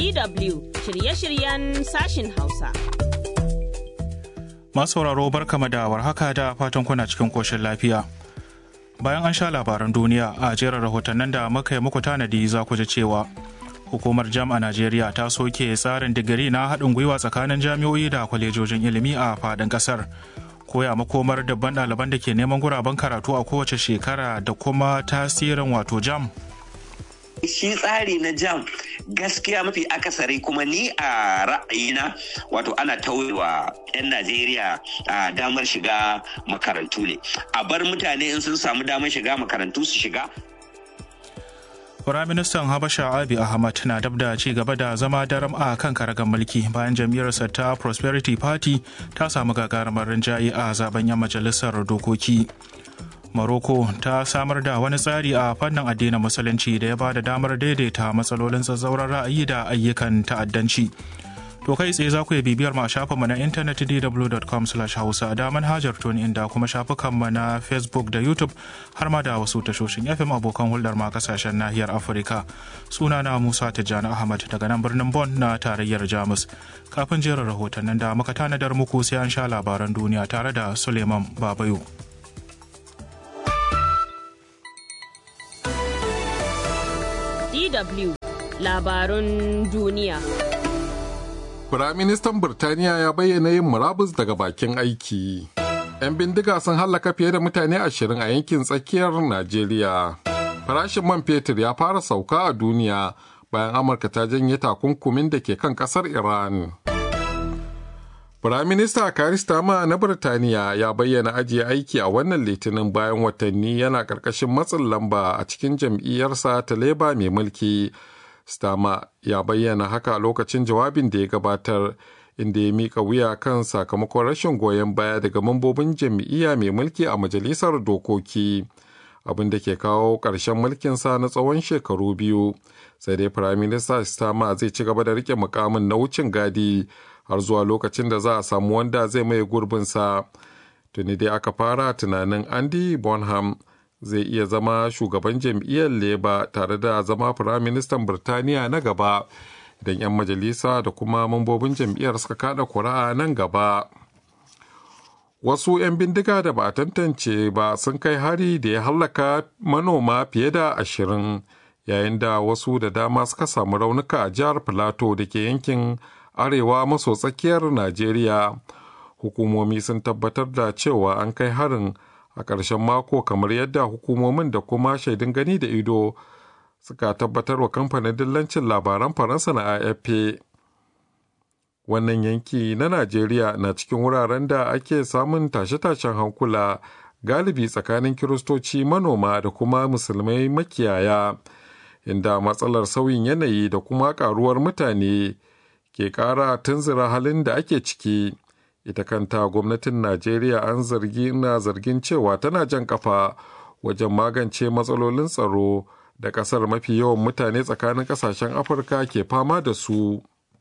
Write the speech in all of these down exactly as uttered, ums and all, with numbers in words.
D W shirye-shiryen sashin Hausa. Masu sauraro barkama da warhaka da fatan kuna cikin koshin lafiya. Bayan an sha labaran duniya a jerin rahotannin da muka yi muku tanadi za ku ji cewa hukumar jam a Najeriya ta soke tsarin digiri na haɗin gwiwa tsakanin jami'o'i da kwalejojin ilimi a faɗin ƙasar. Koya makomar dabban ɗaliban da ke neman guraben karatu a kowace shekara da kuma tasirin wato jam. Shi tsari na jam gaskiya mafi akasari kuma ni a ra'ayina wato ana tauyewa 'yan Najeriya a damar shiga makarantu ne. A bar mutane in sun samu damar shiga makarantu su shiga. Firaministan Habasha Abiy Ahmed na dab da ci gaba da zama daram a kan karagar mulki bayan jam'iyyarsa ta Prosperity Party ta samu gagarumar rinjaye a zaben 'yan majalisar dokoki. Morocco ta samar da wani tsari a fannin addinin musulunci da ya ba da damar daidaita matsalolin tsatsauran ra'ayi da ayyukan ta'addanci. To kai tsaye za ku yi bibiyar mu a shafinmu na intanet d w dot com slash hausa da manhajar tuni inda kuma shafukanmu na Facebook da YouTube har ma da wasu tashoshin F M abokan hulɗar ma kasashen nahiyar Afirka. Sunana Musa Tijjani Ahmad daga nan birnin Bonn na tarayyar Jamus. Kafin jerin rahotannin da muka tanadar muku sai an sha labaran duniya tare da Suleiman Babayo. D W labarun duniya. Firaministan Birtaniya ya bayyana yin murabus daga bakin aiki. 'Yan bindiga sun hallaka fiye da mutane ashirin a yankin tsakiyar Najeriya. Farashin man fetur ya fara sauka a duniya bayan Amurka ta janye takunkumin da ke kan kasar Iran. Firaminista Keir Starmer na Birtaniya ya bayyana ajiye aiki a wannan litinin bayan watanni yana ƙarƙashin matsin lamba a cikin jam'iyyarsa ta Labour mai mulki. Starmer ya bayyana haka a lokacin jawabin da ya gabatar inda ya mika wuya kan sakamakon rashin goyon baya daga mambobin jam'iyya mai mulki a majalisar dokoki, abin da ke kawo ƙarshen mulkinsa na tsawon shekaru biyu. Sai dai Firaminista Starmer zai ci gaba da rike mukamin na wucin gadi har zuwa lokacin da za a samu wanda zai maye gurbinsa. Tuni dai aka fara tunanin Andy Bonham zai iya zama shugaban jam'iyyar Labour tare da zama Firaministan Birtaniya na gaba idan 'yan majalisa da kuma mambobin jam'iyyar suka kada kuri'a nan gaba. Wasu 'yan bindiga da ba a tantance ba sun kai hari da ya hallaka manoma fiye da ashirin yayin da wasu da dama suka samu raunuka a jihar Plateau da ke yankin arewa maso tsakiyar Najeriya. Hukumomi sun tabbatar da cewa an kai harin a ƙarshen mako kamar yadda hukumomin da kuma shaidun gani da ido suka tabbatar wa kamfanin dillancin labaran Faransa na A F P. Wannan yanki na Najeriya na cikin wuraren da ake samun tashe-tashen hankula galibi tsakanin Kiristoci manoma da kuma Musulmai makiyaya, inda matsalar sauyin yanayi da kuma ƙaruwar mutane ke ƙara tunzura halin da ake ciki. Ita kanta gwamnatin Najeriya an zargi na zargin cewa tana jan kafa wajen magance matsalolin tsaro da ƙasar mafi yawan mutane tsakanin ƙasashen Afirka ke fama da su.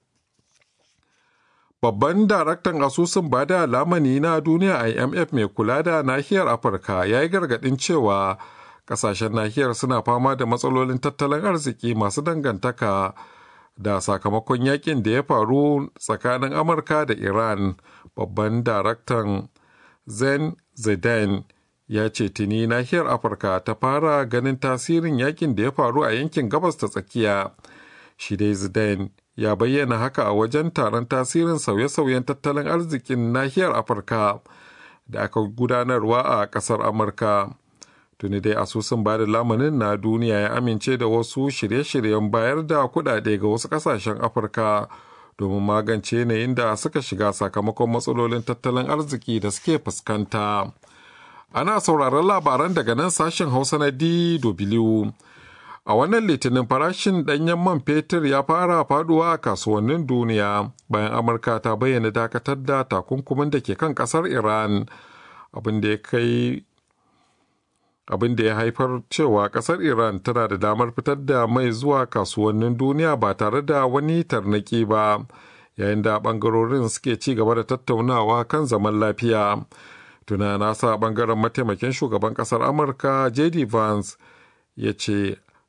Babban daraktan asusun bada lamani na duniya I M F mai kula da nahiyar Afirka ya yi gargaɗin cewa ƙasashen nahiyar suna fama da matsalolin tattalin arziki masu dangantaka da sakamakon yakin da ya faru tsakanin Amurka da Iran. Babban daraktan Zen Zidane ya ce tuni nahiyar Afirka ta fara ganin tasirin yakin da ya faru a yankin gabas ta tsakiya. Shi dai Zidane ya bayyana haka a wajen taron tasirin sauye-sauyen tattalin arzikin nahiyar Afirka da aka gudanarwa a ƙasar Amurka. Tuni dai asusun bada lamunin na duniya ya amince da wasu shirye-shiryen bayar da kuɗaɗe ga wasu ƙasashen Afirka domin magance yanayin da suka shiga sakamakon matsalolin tattalin arziki da suke fuskanta. Ana sauraron labaran daga nan sashen Hausa na D W. A wannan litinin farashin ɗanyen man fetur ya fara faduwa a kasuwannin duniya bayan Amurka ta bayyana dakatar da takunkumin da ke kan ƙasar Iran, abin da ya kai abin da ya haifar cewa kasar Iran tana da damar fitar da mai zuwa kasuwannin duniya ba tare da wani tarnaki ba, yayin da bangarorin suke ci gaba da tattaunawa kan zaman lafiya. Tuna nasa bangaren mataimakin shugaban kasar Amurka J D Vance ya ce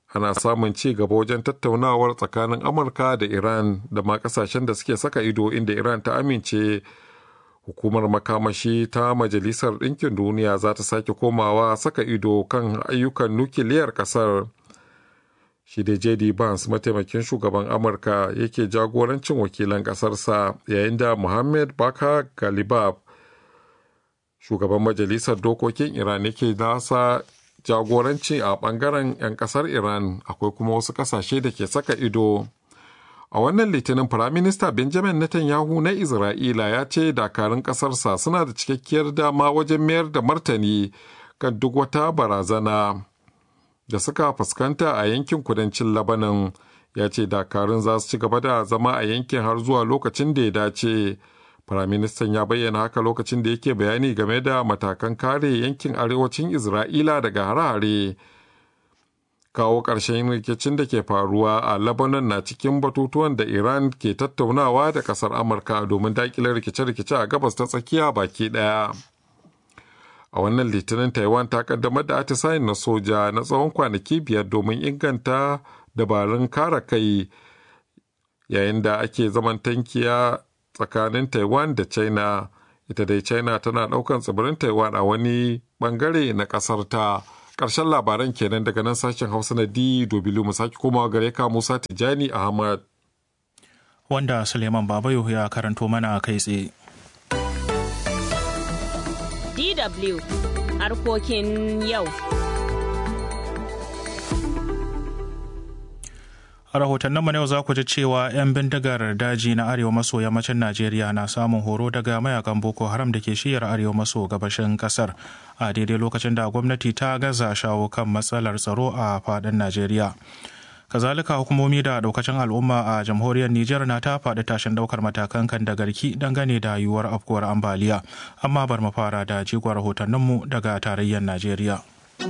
ana samun ci gaba wajen tattaunawar tsakanin Amurka da Iran da ma kasashen da suke saka ido, inda Iran ta amince hukumar makamashi ta Majalisar Ɗinkin Duniya za ta sake komawa saka ido kan ayyukan nukiliyar ƙasar. Shi da J D Vance, mataimakin shugaban Amurka, yake jagorancin wakilan ƙasarsa, yayin da Mohammed Baka Galibab, shugaban Majalisar Dokokin Iran, yake nasa jagoranci a ɓangaren 'yan ƙasar Iran. Akwai kuma wasu ƙasashe da ke saka ido. A wannan litinin, Firaminista Benjamin Netanyahu na Isra'ila ya ce dakarun ƙasarsa suna da cikakkiyar dama wajen mayar da martani kan duk wata barazana da suka fuskanta a yankin kudancin Labanan. Ya ce dakarun za su ci gaba da zama a yankin har zuwa lokacin da ya dace. Firaministan ya bayyana haka lokacin da yake bayani game da matakan kare yankin arewacin Isra'ila daga hare-hare. Kawo ƙarshen rikicin da ke faruwa a Lebanon na cikin batutuwan da Iran ke tattaunawa da ƙasar Amurka domin daƙile rikice-rikice a gabas ta tsakiya baki ɗaya. A wannan litinin, Taiwan ta kaddamar da atisayen na soja na tsawon kwanaki biyar domin inganta dabarun kare kai, yayin da ake zaman tankiya tsakanin Taiwan da China. Ita dai China tana ɗaukan tsibirin Taiwan a wani bangare na ƙasar ta. Ƙarshen labaran kenan daga nan sashen Hausa na D W. Mu sake komawa gare ka Musa Tijani Ahmad. Wanda Suleiman Babayo ya karanto mana kai tsaye. D W harkokin yau. A rahotannin mu yau za ku ji cewa 'yan bindigar daji na arewa maso yammacin Najeriya na samun horo daga mayakan Boko Haram da ke shiyar arewa maso gabashin kasar a daidai lokacin da gwamnati ta gaza shawo kan matsalar tsaro a faɗin Najeriya. Kazalika, hukumomi da daukacin al'umma a jamhuriyar Nijar na ta faɗi tashin daukar matakan kan da garki dangane da yiwuwar afkuwar ambaliya. Amma bar mu fara da jigon rahotanninmu daga tarayyar Najeriya.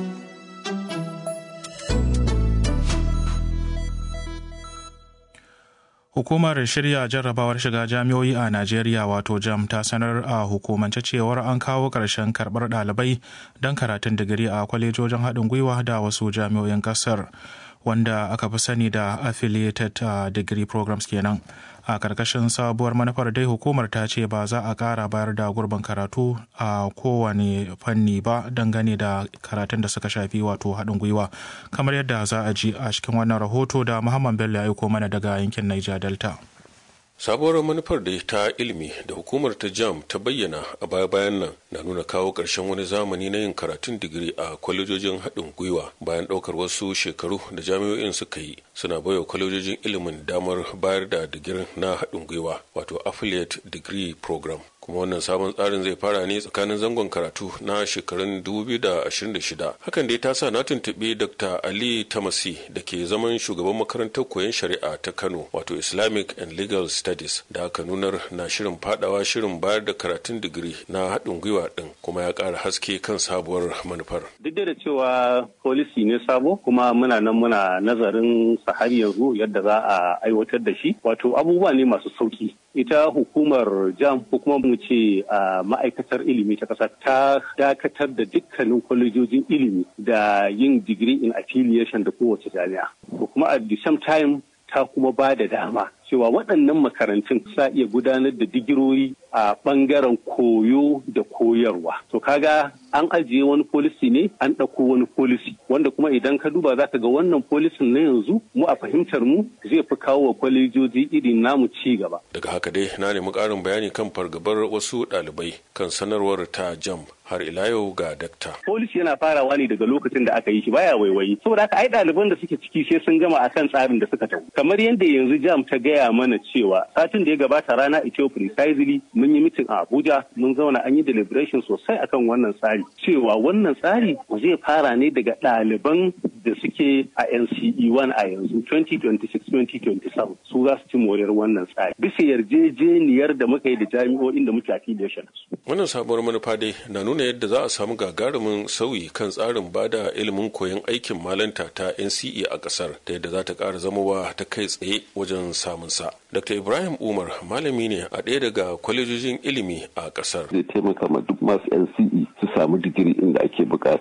Hukumar shirya jarrabawar shiga jami'o'i a Najeriya wato JAMB ta sanar a hukumance cewar an kawo ƙarshen karɓar ɗalibai don karatun digiri a kwalejojin haɗin gwiwa da wasu jami'o'in ƙasar, wanda aka fi sani da affiliated degree programs kenan. A karkashin sabuwar manufar dai, hukumar ta ce ba za a ƙara bayar da gurbin karatu a kowane fanni ba dangane da karatun da suka shafi wato haɗin gwiwa, kamar yadda za a ji a cikin wannan rahoto da Muhammad Bello ya aiko mana daga yankin Niger Delta. Sabuwar manufar da ta ilimi da hukumar ta JAMB ta bayyana a baya-bayan nan na nuna kawo ƙarshen wani zamani na yin karatun digiri a kwalejojin haɗin gwiwa bayan ɗaukar wasu shekaru da jami'o'in suka yi suna baiwa kwalejojin ilimin damar bayar da digirin na haɗin gwiwa wato affiliate degree program. Kuma wannan sabon tsarin zai fara ne tsakanin zangon karatu na shekarun dubu biyu da ashirin da shida. Hakan dai ta sa na tuntuɓi Doctor Ali Tamasi da ke zaman shugaban makarantar koyon shari'a ta Kano wato Islamic and Legal Studies da aka nunar na shirin fadawa shirin bayar da karatun digiri na haɗin gwiwa ɗin, kuma ya ƙara haske kan sabuwar manufar. Duk da cewa policy ne sabo, kuma muna nan muna nazarin sa har yanzu yadda za a aiwatar da shi, wato abubuwa ne masu sauki. Ita hukumar JAMB ko kuma mu ce a ma'aikatar ilimi ta ƙasa ta dakatar da dukkanin kwalejojin ilimi da yin digiri in affiliation da kowace jami'a. Ko kuma at the same time ta kuma ba da dama cewa waɗannan makarantun sa iya gudanar da digirori a ɓangaren koyo da koyarwa. To kaga an ajiye wani policy ne, an ɗauko wani policy, wanda kuma idan ka duba za ka ga wannan policy na yanzu mu a fahimtar mu zai fi kawo wa kwalejoji irin namu ci gaba. Daga haka dai na nemi ƙarin bayani kan fargabar wasu ɗalibai kan sanarwar ta JAMB har ila yau ga dakta. Policy yana farawa ne daga lokacin da aka yi shi, baya waiwayi. Saboda haka ai ɗaliban da suke ciki sai sun gama akan tsarin da suka tafi. Kamar yadda yanzu JAMB ta gaya mana cewa satin da ya gabata rana ita precisely mun yi mitin a Abuja, mun zauna an yi deliberation sosai akan wannan tsari. Cewa wannan tsari zai fara ne daga ɗaliban da suke a N C E one a yanzu twenty twenty-six twenty twenty-seven su za su ci moriyar wannan tsari. Bisa yarjejeniyar da muka yi da jami'o'in da muke affiliation. Wannan sabuwar manufa dai na nuna yadda za a samu gagarumin sauyi kan tsarin bada ilimin koyon aikin malanta ta N C E a kasar, da yadda za ta ƙara zamowa ta kai tsaye wajen samun sa. Doctor Ibrahim Umar malami ne a ɗaya daga kwalejojin ilimi a kasar. Zai taimaka ma duk masu N C E su samu digiri inda ake bukata.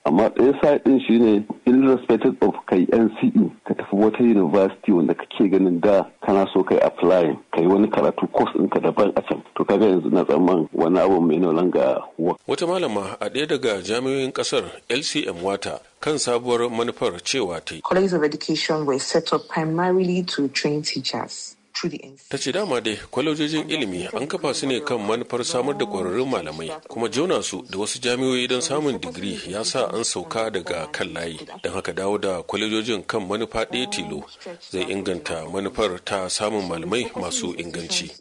amma ɗaya side ɗin shine irrespective of kai N C E ka tafi wata university wanda kake ganin da kana so kai apply kai wani karatu course ɗinka daban a can to kaga yanzu na tsamman wani abu mai no langa work. Wata malama a ɗaya daga jami'o'in ƙasar L C M Wata kan sabuwar manufar cewa ta yi. Colleges of Education were set up primarily to train teachers. Ta ce dama dai kwalejojin ilimi an kafa su ne kan manufar samar da ƙwararrun malamai kuma jona su da wasu jami'o'i don samun digiri ya sa an sauka daga kan layi don haka dawo da kwalejojin kan manufa ɗaya tilo zai inganta manufar ta samun malamai masu inganci.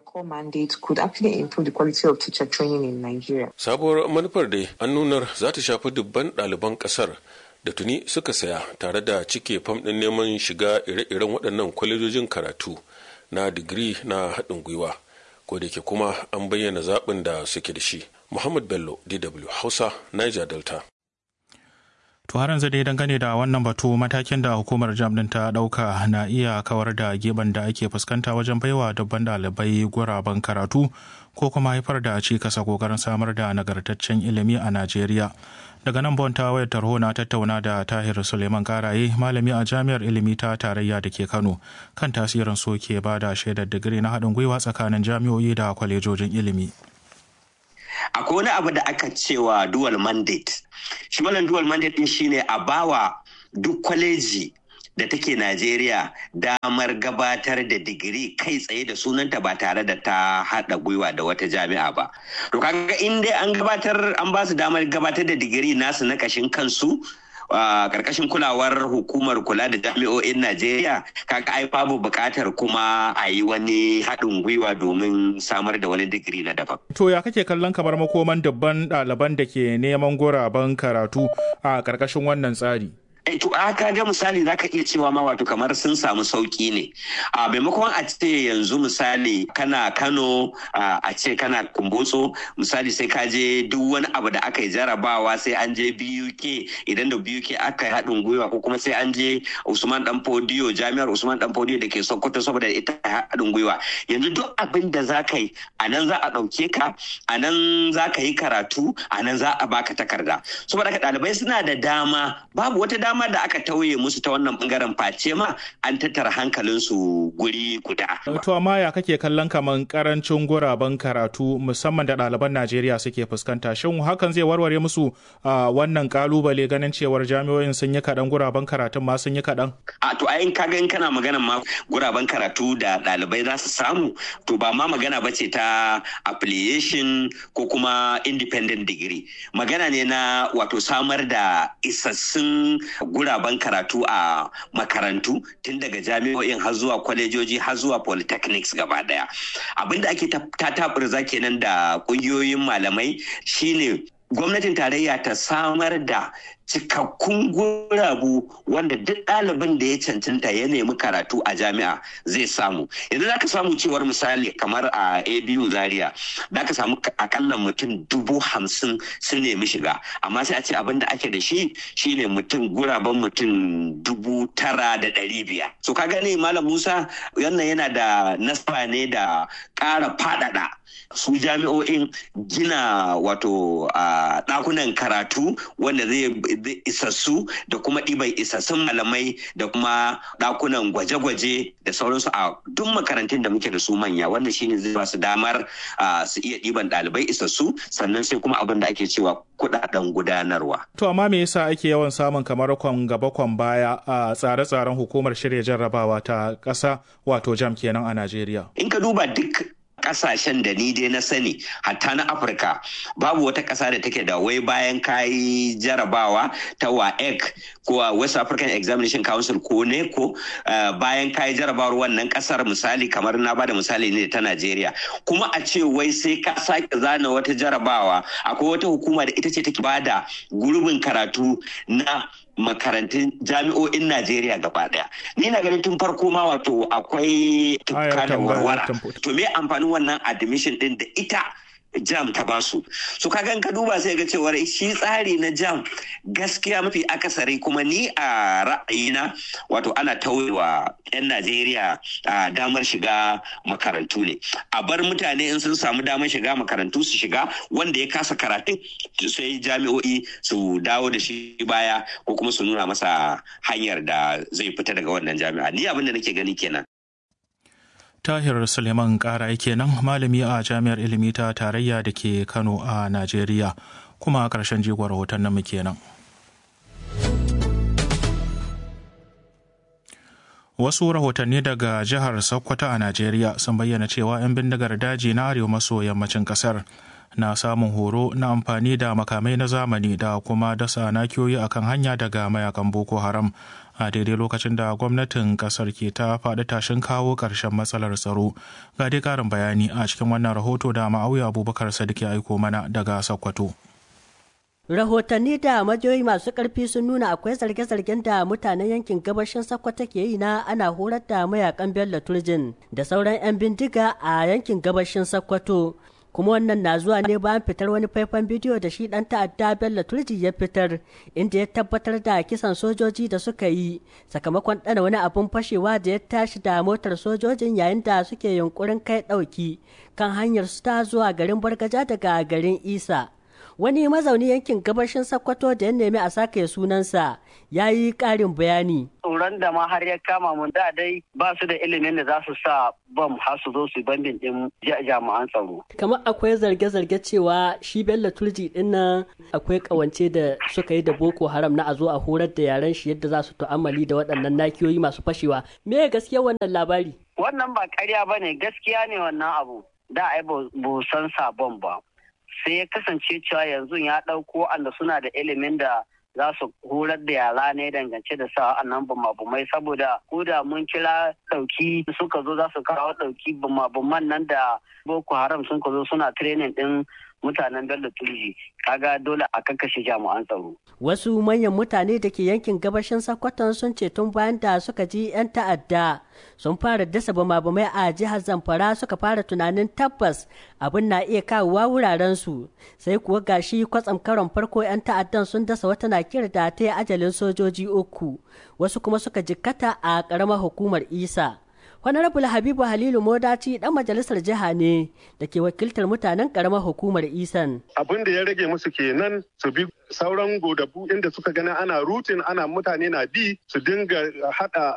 Sabuwar manufar dai an nunar za ta shafi dubban ɗaliban ƙasar da tuni suka saya tare da cike fam ɗin neman shiga ire-iren waɗannan kwalejojin karatu na digiri na haɗin gwiwa ko da ke kuma an bayyana zaɓin da suke da shi. Muhammad Bello, D W Hausa, Niger Delta. To har yanzu dai dangane da wannan batu matakin da hukumar jam din ta dauka na iya kawar da geban da ake fuskanta wajen baiwa dubban dalibai guraben karatu ko kuma haifar da cikasa kokarin samar da nagartaccen ilimi a Najeriya. Daga nan bon ta wayar tarho na tattauna da Tahir Suleiman Karaye, malami a Jami'ar Ilimi ta Tarayya da ke Kano, kan tasirin soke ba da shaidar digiri na haɗin gwiwa tsakanin jami'o'i da kwalejojin ilimi. Akwai wani abu da aka cewa dual mandate. Shi wannan dual mandate din shine a bawa duk kwaleji da take Najeriya damar gabatar da digiri kai tsaye da sunanta ba tare da ta haɗa gwiwa da wata jami'a ba. To kaga in dai an gabatar an ba su damar gabatar da digiri nasu na kashin kansu a karkashin kulawar hukumar kula da jami'o'in Najeriya, kaga ai babu buƙatar kuma a yi wani haɗin gwiwa domin samar da wani digiri na daban. To ya kake kallon kamar makoman dubban ɗaliban da ke neman guraben karatu a karkashin wannan tsari? To aka ga misali zaka iya cewa ma wato kamar sun samu sauki ne. A maimakon a ce yanzu misali kana Kano a ce kana Kumbotso misali sai ka je duk wani abu da aka yi jarabawa sai an je B U K, idan da B U K aka yi haɗin gwiwa ko kuma sai an je Usman Dan Fodiyo, Jami'ar Usman Dan Fodiyo da ke Sokoto saboda ita haɗin gwiwa. Yanzu duk abin da za ka yi a nan za a ɗauke ka, a nan za ka yi karatu, a nan za a baka takarda. Saboda ka ɗalibai suna da dama, babu wata dama da aka tauye musu ta wannan bangaren face ma an tattara hankalinsu guri guda. To amma ya kake kallon kaman karancin guraben karatu musamman da ɗaliban Najeriya suke fuskanta, shin hakan zai warware musu wannan kalubale ganin cewar jami'o'in sun yi kaɗan guraben karatun ma sun yi kaɗan? A to ayin kaga in kana magana ma guraben karatu da ɗalibai za su samu, to ba ma magana ba ce ta affiliation ko kuma independent degree, magana ne na wato samar da isassun guraben karatu a makarantu tun daga jami'o'in har zuwa kwalejoji har zuwa polytechnics gaba daya. Abinda ake ta taɓurza kenan da ƙungiyoyin malamai shine gwamnatin tarayya ta samar da cikakkun gurabu wanda duk ɗalibin da ya cancanta ya nemi karatu a jami'a zai samu. Yanzu za ka samu cewar misali kamar a A B U Zaria za ka samu akalla mutum dubu hamsin sun nemi shiga, amma sai a ce abin da ake da shi shine mutum guraben mutum dubu tara da ɗari biyar. So ka gani Malam Musa wannan yana da nasaba ne da ƙara faɗaɗa su jami'o'in gina wato ɗakunan karatu wanda zai isassu da kuma ɗiban isassun malamai da kuma ɗakunan gwaje-gwaje da sauransu a duk makarantun da muke da su manya, wanda shine zai ba su damar su iya ɗiban ɗalibai isassu, sannan sai kuma abin da ake cewa kuɗaɗen gudanarwa. To amma me yasa ake yawan samun kamar kwan gaba kwan baya a tsare-tsaren hukumar shirya jarrabawa ta ƙasa wato jam kenan a Najeriya? In ka duba duk kasashen da ni dai na sani hatta na Afirka babu wata ƙasa da take da wai bayan kayi jarabawa ta W A E C ko West African Examination Council ko NECO bayan kayi jarabawar wannan ƙasar misali kamar na bada misali ne ta Najeriya, kuma a ce wai sai ka sake zana wata jarabawa akwai wata hukuma da ita ce take bada gurbin karatu na makarantun jami'o'in Najeriya gaba daya. Ni na ganin tun farko ma wato akwai tukka da warwara. To me amfanin wannan admission din da ita jam ta basu. So ka gan ka duba sai ga cewar shi tsari na jam gaskiya mafi akasari kuma ni a ra'ayina wato ana tauyewa 'yan Najeriya a damar shiga makarantu ne. A bar mutane in sun samu damar shiga makarantu su shiga, wanda ya kasa karatun sai jami'o'i su dawo da shi baya ko kuma su nuna masa hanyar da zai fita daga wannan jami'a. Ni abin da nake gani kenan. Tahir Suleiman Ƙara kenan, malami a Jami'ar Ilimi ta Tarayya da ke Kano a Najeriya, kuma a ƙarshen jigon rahoton namu kenan. Wasu rahotanni daga jihar Sokoto a Najeriya sun bayyana cewa 'yan bindigar daji na arewa maso yammacin ƙasar na samun horo na amfani da makamai na zamani da kuma dasa nakiyoyi akan hanya daga mayakan Boko Haram a daidai lokacin da gwamnatin kasar ke ta faɗi tashin kawo ƙarshen matsalar tsaro. Ga dai ƙarin bayani a cikin wannan rahoto da Ma'auya Abubakar Sadiq ya aiko mana daga Sokoto. Rahotanni da majiyoyi masu ƙarfi sun nuna akwai zarge-zargen da mutanen yankin gabashin Sokoto ke yi na ana horar da mayakan Bello Turjin da sauran 'yan bindiga a yankin gabashin Sokoto. Kuma wannan na zuwa ne bayan fitar wani faifan bidiyo da shi dan ta'adda Bello Turji ya fitar, inda ya tabbatar da kisan sojoji da suka yi sakamakon ɗana wani abun fashewa da ya tashi da motar sojojin yayin da suke yunkurin kai ɗauki kan hanyar su ta zuwa garin Bargaja daga garin Isa. Wani mazauni yankin gabashin Sokoto da ya nemi a sake sunansa ya yi ƙarin bayani. Tsoron da ma har ya kama mun da dai ba su da ilimin da za su sa bam har su zo su bandin din jami'an tsaro. Kamar akwai zarge-zarge cewa shi Bello Turji din nan akwai kawance da suka yi da Boko Haram na a zo a horar da yaran shi yadda za su ta'ammali da waɗannan nakiyoyi masu fashewa. Me gaskiya wannan labari? Wannan ba ƙarya ba ne, gaskiya ne wannan abu. Da ai ba san sabon ba. Sai ya kasance cewa yanzu ya ɗauko wanda suna da ilimin da za su horar da yara ne dangance da sa annan bumabumai, saboda ko da mun kira ɗauki suka zo za su kawo ɗauki bumabuman nan da Boko Haram sun ka zo suna training ɗin mutanen Bello Turji, kaga dole a kakkashe jami'an tsaro. Wasu manyan mutane da ke yankin gabashin Sokoto sun ce tun bayan da suka ji 'yan ta'adda sun fara dasa bama-bamai a jihar Zamfara suka fara tunanin tabbas abin na iya kawowa wuraren su, sai kuwa gashi kwatsam karon farko 'yan ta'addan sun dasa wata nakir da ta yi ajalin sojoji uku, wasu kuma suka jikkata a ƙaramar hukumar Isa. Honorable Habibu Halilu Modaci dan majalisar jiha ne da ke wakiltar mutanen karamar hukumar Isan. Abin da ya rage musu kenan su bi sauran godabu inda suka gani ana rutin ana mutane na bi su dinga hada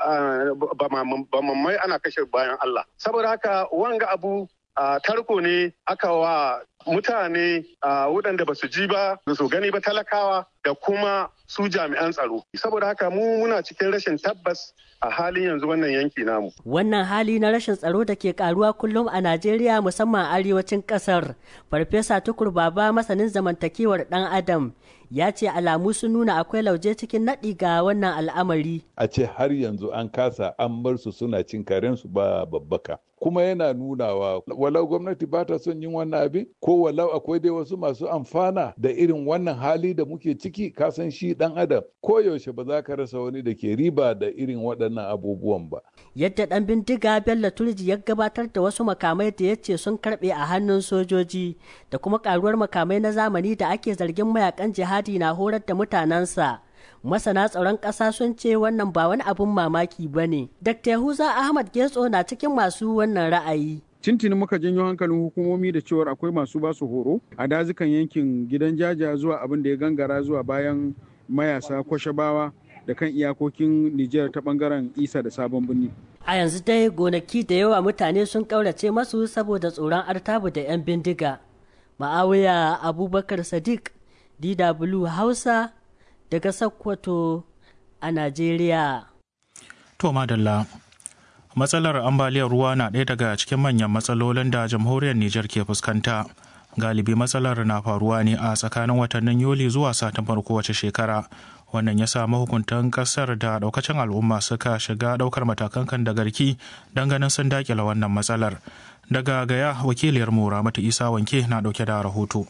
bamammai ana kashe bayan Allah. Saboda haka wanga abu a tarko ne aka wa mutane waɗanda ba su ji ba da su gani ba, talakawa da kuma su jami'an tsaro. Saboda haka mu muna cikin rashin tabbas a halin yanzu wannan yanki namu. Wannan hali na rashin tsaro da ke karuwa kullum a Najeriya musamman arewacin kasar. Farfesa Tukur Baba masanin zamantakewar ɗan Adam ya ce alamu sun nuna akwai lauje cikin naɗi ga wannan al'amari. A ce har yanzu an kasa an bar su suna cin karensu ba babbaka. Kuma yana nunawa walau gwamnati ba ta son yin wannan abin ko walau akwai dai wasu masu amfana da irin wannan hali da muke ciki, kasan shi dan adam ko yaushe ba za ka rasa wani da ke riba da irin waɗannan abubuwan ba. Yadda ɗan bindiga Bello Turji ya gabatar da wasu makamai da ya ce sun karɓe a hannun sojoji da kuma ƙaruwar makamai na zamani da ake zargin mayakan jihadi na horar da mutanensa. Masana tsaron ƙasa sun ce wannan ba wani abin mamaki ba ne. Dakta Yahuza Ahmad Getso na cikin masu wannan ra'ayi. Tintini muka janyo hankalin hukumomi da cewar akwai masu basu horo a dazukan yankin gidan jaja zuwa abin da ya gangara zuwa bayan mayasa kwashabawa da kan iyakokin Nijar ta bangaren Isa da Sabon Birni. A yanzu dai gonaki da yawa mutane sun ƙaurace masu saboda tsoron artabu da 'yan bindiga. Ma'awiya Abubakar Sadiq, D W Hausa, daga Sokoto a Najeriya. To madalla. Matsalar ambaliyar ruwa na ɗaya daga cikin manyan matsalolin da jamhuriyar Nijar ke fuskanta. Galibi matsalar na faruwa ne a tsakanin watannin Yuli zuwa Satumbar kowace shekara. Wannan ya sa mahukuntan ƙasar da ɗaukacin al'umma suka shiga ɗaukar matakan kan da garki don ganin sun daƙila wannan matsalar. Daga Gaya, wakiliyar mu Ramatu Isa Wanke na ɗauke da rahoto.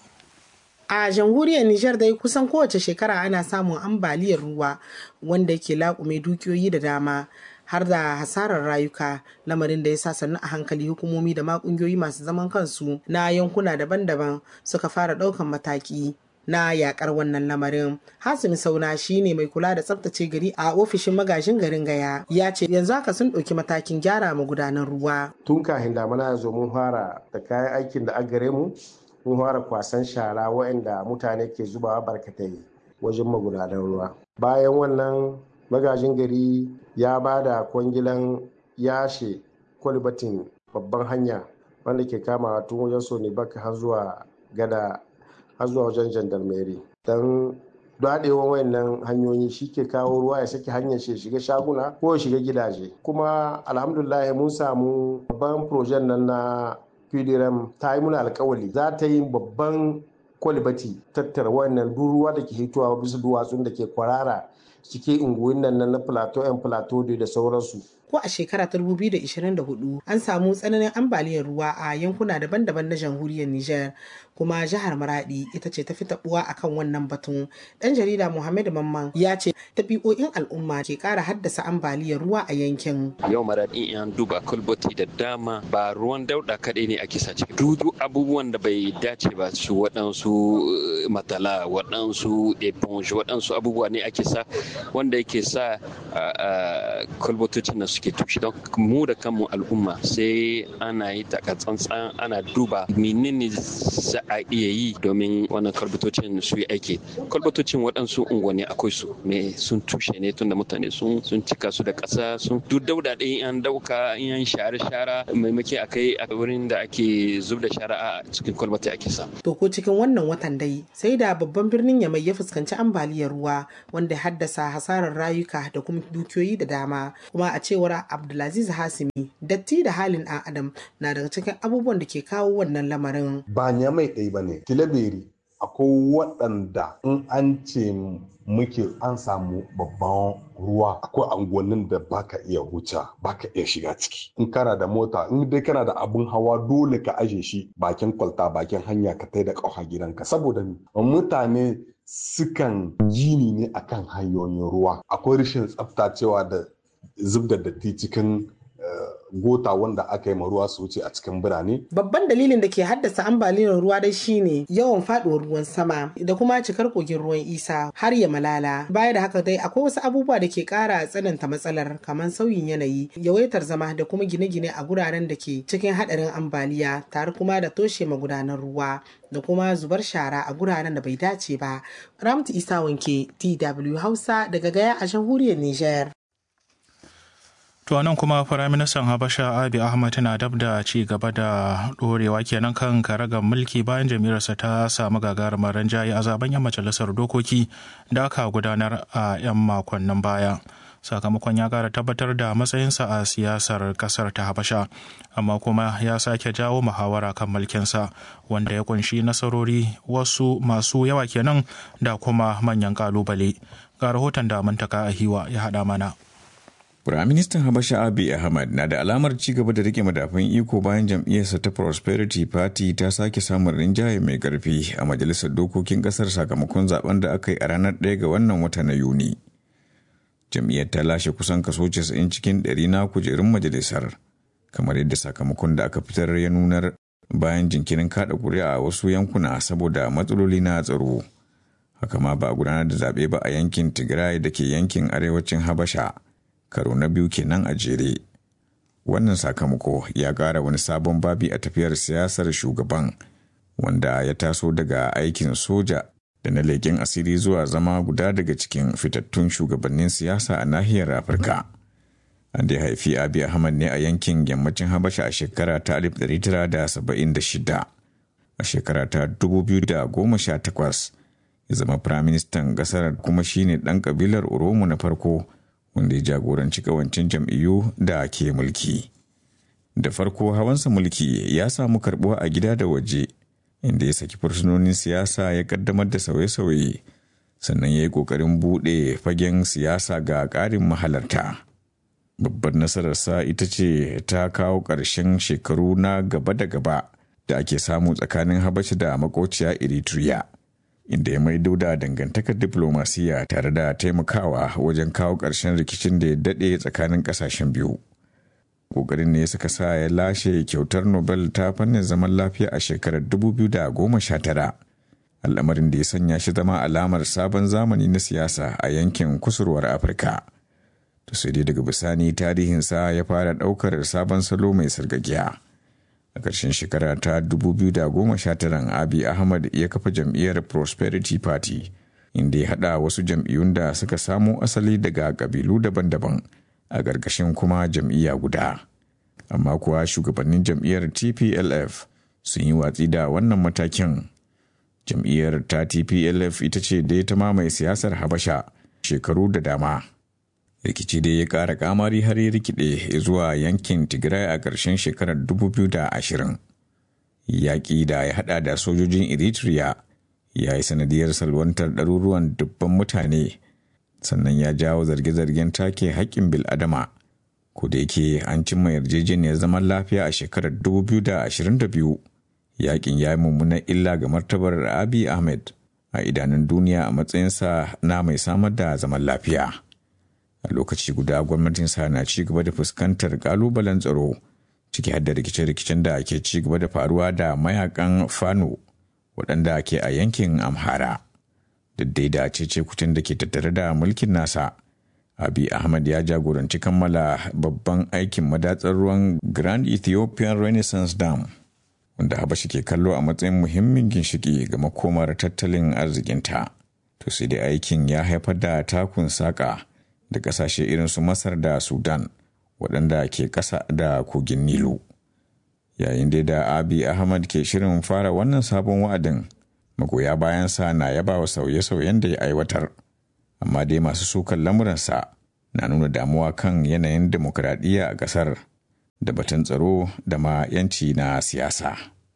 A jamhuriyar Nijar dai kusan kowace shekara ana samun ambaliyar ruwa wanda ke laƙume dukiyoyi da dama. har da hasarar rayuka, lamarin da ya sa sannu a hankali hukumomi da ma ƙungiyoyi masu zaman kansu na yankuna daban-daban suka fara ɗaukan mataki na yakar wannan lamarin. Hasimi Sauna shine mai kula da tsaftace gari a ofishin magajin garin Gaya, ya ce yanzu haka sun ɗauki matakin gyara magudanan ruwa. Tun kafin damuna ya zo mun fara da kayan aikin da a gare mu, mun fara kwasan shara waɗanda mutane ke zubawa barkatai wajen magudanan ruwa. Bayan wannan magajin gari ya ba da kwangilan yashe kwalbatin babban hanya wanda ke kama tun wajen Sonibaka har zuwa gada har zuwa wajen jandarmeri. Don daɗewan wayannan hanyoyi shi ke kawo ruwa ya saki hanyar shi shiga shaguna ko ya shiga gidaje. Kuma alhamdulillah mun samu babban projen nan na P D R M ta yi muna alkawali za ta yi babban kwalbati tattara wayannan ruwa da ke hitowa bisa duwatsun da ke kwarara cikin unguwin nan na plateau yan plateau da sauransu. Ko a shekara ta dubu biyu da ishirin da hudu an samu tsananin ambaliyar ruwa a yankuna daban-daban na jamhuriyar Nijar, kuma jihar Maradi ita ce ta fi tabuwa akan wannan batun. Dan jarida Muhammad Mamman ya ce tabi'o'in al'umma ke kara haddasa ambaliyar ruwa a yankin. Yau Maradi an duba kulboti da dama, ba ruwan dauda kaɗai ne ake sa ciki. Dudu abubuwan da bai dace ba su waɗansu matala, waɗansu eponge, waɗansu abubuwa ne ake sa wanda yake sa kulbotocin na suke tushe. Don mu da kanmu al'umma sai ana yi takatsantsan, ana duba menene za a iya yi domin wannan kwalbatocin su yi aiki. Kwalbatocin waɗansu unguwanni akwai su me sun tushe ne tunda mutane sun sun cika su da ƙasa, sun duk dauda ɗin an dauka yan share shara maimake akai a wurin da ake zub da shara a cikin kwalbati ake sa. To ko cikin wannan watan dai sai da babban birnin Yamai ya fuskanci ambaliyar ruwa wanda ya haddasa hasarar rayuka da kuma dukiyoyi da dama. Kuma a cewar Abdulaziz Hasimi, datti da halin ɗan adam na daga cikin abubuwan da ke kawo wannan lamarin. Ba Nyamai ɗaya ba ne, Tilaberi akwai waɗanda in an ce muke an samu babban ruwa, akwai angonin da baka iya wuce baka iya shiga ciki. In kana da mota, in dai kana da abun hawa dole ka aje shi bakin kwalta, bakin hanya ka tai da ƙafa gidanka. Saboda mutane sukan gini ne akan hanyoyin ruwa. Akwai rashin tsaftacewa da zub da datti cikin gota wanda aka yi ruwa su wuce a cikin birane. Babban dalilin da ke haddasa ambaliyar ruwa dai shine yawan faduwar ruwan sama da kuma cikar kogin ruwan Isa har ya malala. Baya da haka dai akwai wasu abubuwa da ke kara tsananta matsalar kamar sauyin yanayi, yawaitar zama da kuma gine-gine a guraren da ke cikin hadarin ambaliya, tare kuma da toshe magudanan ruwa da kuma zubar shara a guraren da bai dace ba. Ramtu Isa Wanke, D W Hausa daga Gaya a jamhuriyar Nijar. To nan kuma Firaministan Habasha Abiy Ahmed na dab da ci gaba da ɗorewa kenan kan karagar mulki bayan jam'iyyarsa ta samu gagarumar rinjaye a zaben yan majalisar dokoki da aka gudanar a 'yan makonnin baya. Sakamakon ya kara tabbatar da matsayinsa a siyasar kasar ta Habasha, amma kuma ya sake jawo muhawara kan mulkinsa wanda ya kunshi nasarori wasu masu yawa kenan da kuma manyan kalubale. Ga rahoton da Mantaka Ahiwa ya haɗa mana. Firaministan Habasha Abiy Ahmed na da alamar ci gaba da rike madafun iko bayan jam'iyyarsa ta Prosperity Party ta sake samun rinjaye mai ƙarfi a majalisar dokokin ƙasar sakamakon zaben da aka yi a ranar ɗaya ga wannan wata na Yuni. Jam'iyyar ta lashe kusan kaso casa'in cikin ɗari na kujerun majalisar, kamar yadda sakamakon da aka fitar ya nunar bayan jinkirin kaɗa ƙuri'a a wasu yankuna saboda matsaloli na tsaro. Haka ma ba a gudanar da zaɓe ba a yankin Tigray da ke yankin arewacin Habasha. Karo na biyu kenan a jere. Wannan sakamako ya ƙara wani sabon babi a tafiyar siyasar shugaban, wanda ya taso daga aikin soja da na leƙen asiri zuwa zama guda daga cikin fitattun shugabannin siyasa a nahiyar Afirka. An da haifi Abiy Ahmed ne a yankin yammacin Habasha a shekara ta alif ɗari tara da saba'in da shida. A shekara ta dubu biyu da goma sha takwas ya zama firaministan ƙasar kuma shine ɗan ƙabilar Oromo na farko wanda ya jagoranci kawancin jam'iyyu da ke mulki. Da farko hawansa mulki ya samu karbuwa a gida da waje, inda ya saki fursunonin siyasa ya kaddamar da sauye-sauye, sannan ya yi ƙoƙarin buɗe fagen siyasa ga ƙarin mahalarta. Babbar nasararsa ita ce ta kawo ƙarshen shekaru na gaba da gaba da ake samu tsakanin Habasha da makociya Eritrea, inda ya maido da dangantakar diplomasiya tare da taimakawa wajen kawo ƙarshen rikicin da ya daɗe tsakanin ƙasashen biyu. Ƙoƙarin ne suka sa ya lashe kyautar Nobel ta fannin zaman lafiya a shekarar dubu biyu da goma sha tara, al'amarin da ya sanya shi zama alamar sabon zamani na siyasa a yankin kusurwar Afirka. To sai dai daga bisani tarihinsa ya fara ɗaukar sabon salo mai sargagiya. A ƙarshen shekara ta dubu biyu da goma sha tara, Abiy Ahmed ya kafa jam'iyyar Prosperity Party, inda ya haɗa wasu jam'iyyun da suka samo asali daga ƙabilu daban-daban a ƙarƙashin kuma jam'iyya guda. Amma kuwa shugabannin jam'iyyar T P L F sun yi watsi da wannan matakin. Jam'iyyar ta T P L F ita ce da ta mamaye siyasar Habasha shekaru da dama. Rikici dai ya ƙara kamari har ya rikide zuwa yankin Tigray a ƙarshen shekarar dubu biyu da ashirin. Yaƙi da ya haɗa da sojojin Eritrea ya yi sanadiyar salwantar ɗaruruwan dubban mutane, sannan ya jawo zarge-zargen take haƙƙin bil'adama. Ko da yake an cimma yarjejeniyar zaman lafiya a shekarar dubu biyu da ashirin da biyu, yaƙin ya yi mummunan illa ga martabar Abiy Ahmed a idanun duniya a matsayinsa na mai samar da zaman lafiya. A lokaci guda gwamnatinsa na ci gaba da fuskantar kalubalen tsaro, ciki har da rikice-rikicen da ke ci gaba da faruwa da mayakan Fano waɗanda ke a yankin Amhara. Daddai da cece kutun da ke tattare da mulkin nasa, Abiy Ahmed ya jagoranci kammala babban aikin madatsar ruwan Grand Ethiopian Renaissance Dam, wanda Habasha ke kallo a matsayin muhimmin ginshiki ga makomar tattalin arzikinta. To sai dai aikin ya haifar da takun saƙa da ƙasashe irin su Masar da Sudan, waɗanda ke ƙasa da kogin Nilu. Yayin da da Abiy Ahmed ke shirin fara wannan sabon wa'adin, magoya bayansa na yaba wa sauye-sauyen da ya aiwatar. Amma dai masu sukan lamuransa na nuna damuwa kan yanayin demokuraɗiyya a ƙasar da batun tsaro da ma 'yanci na siyasa.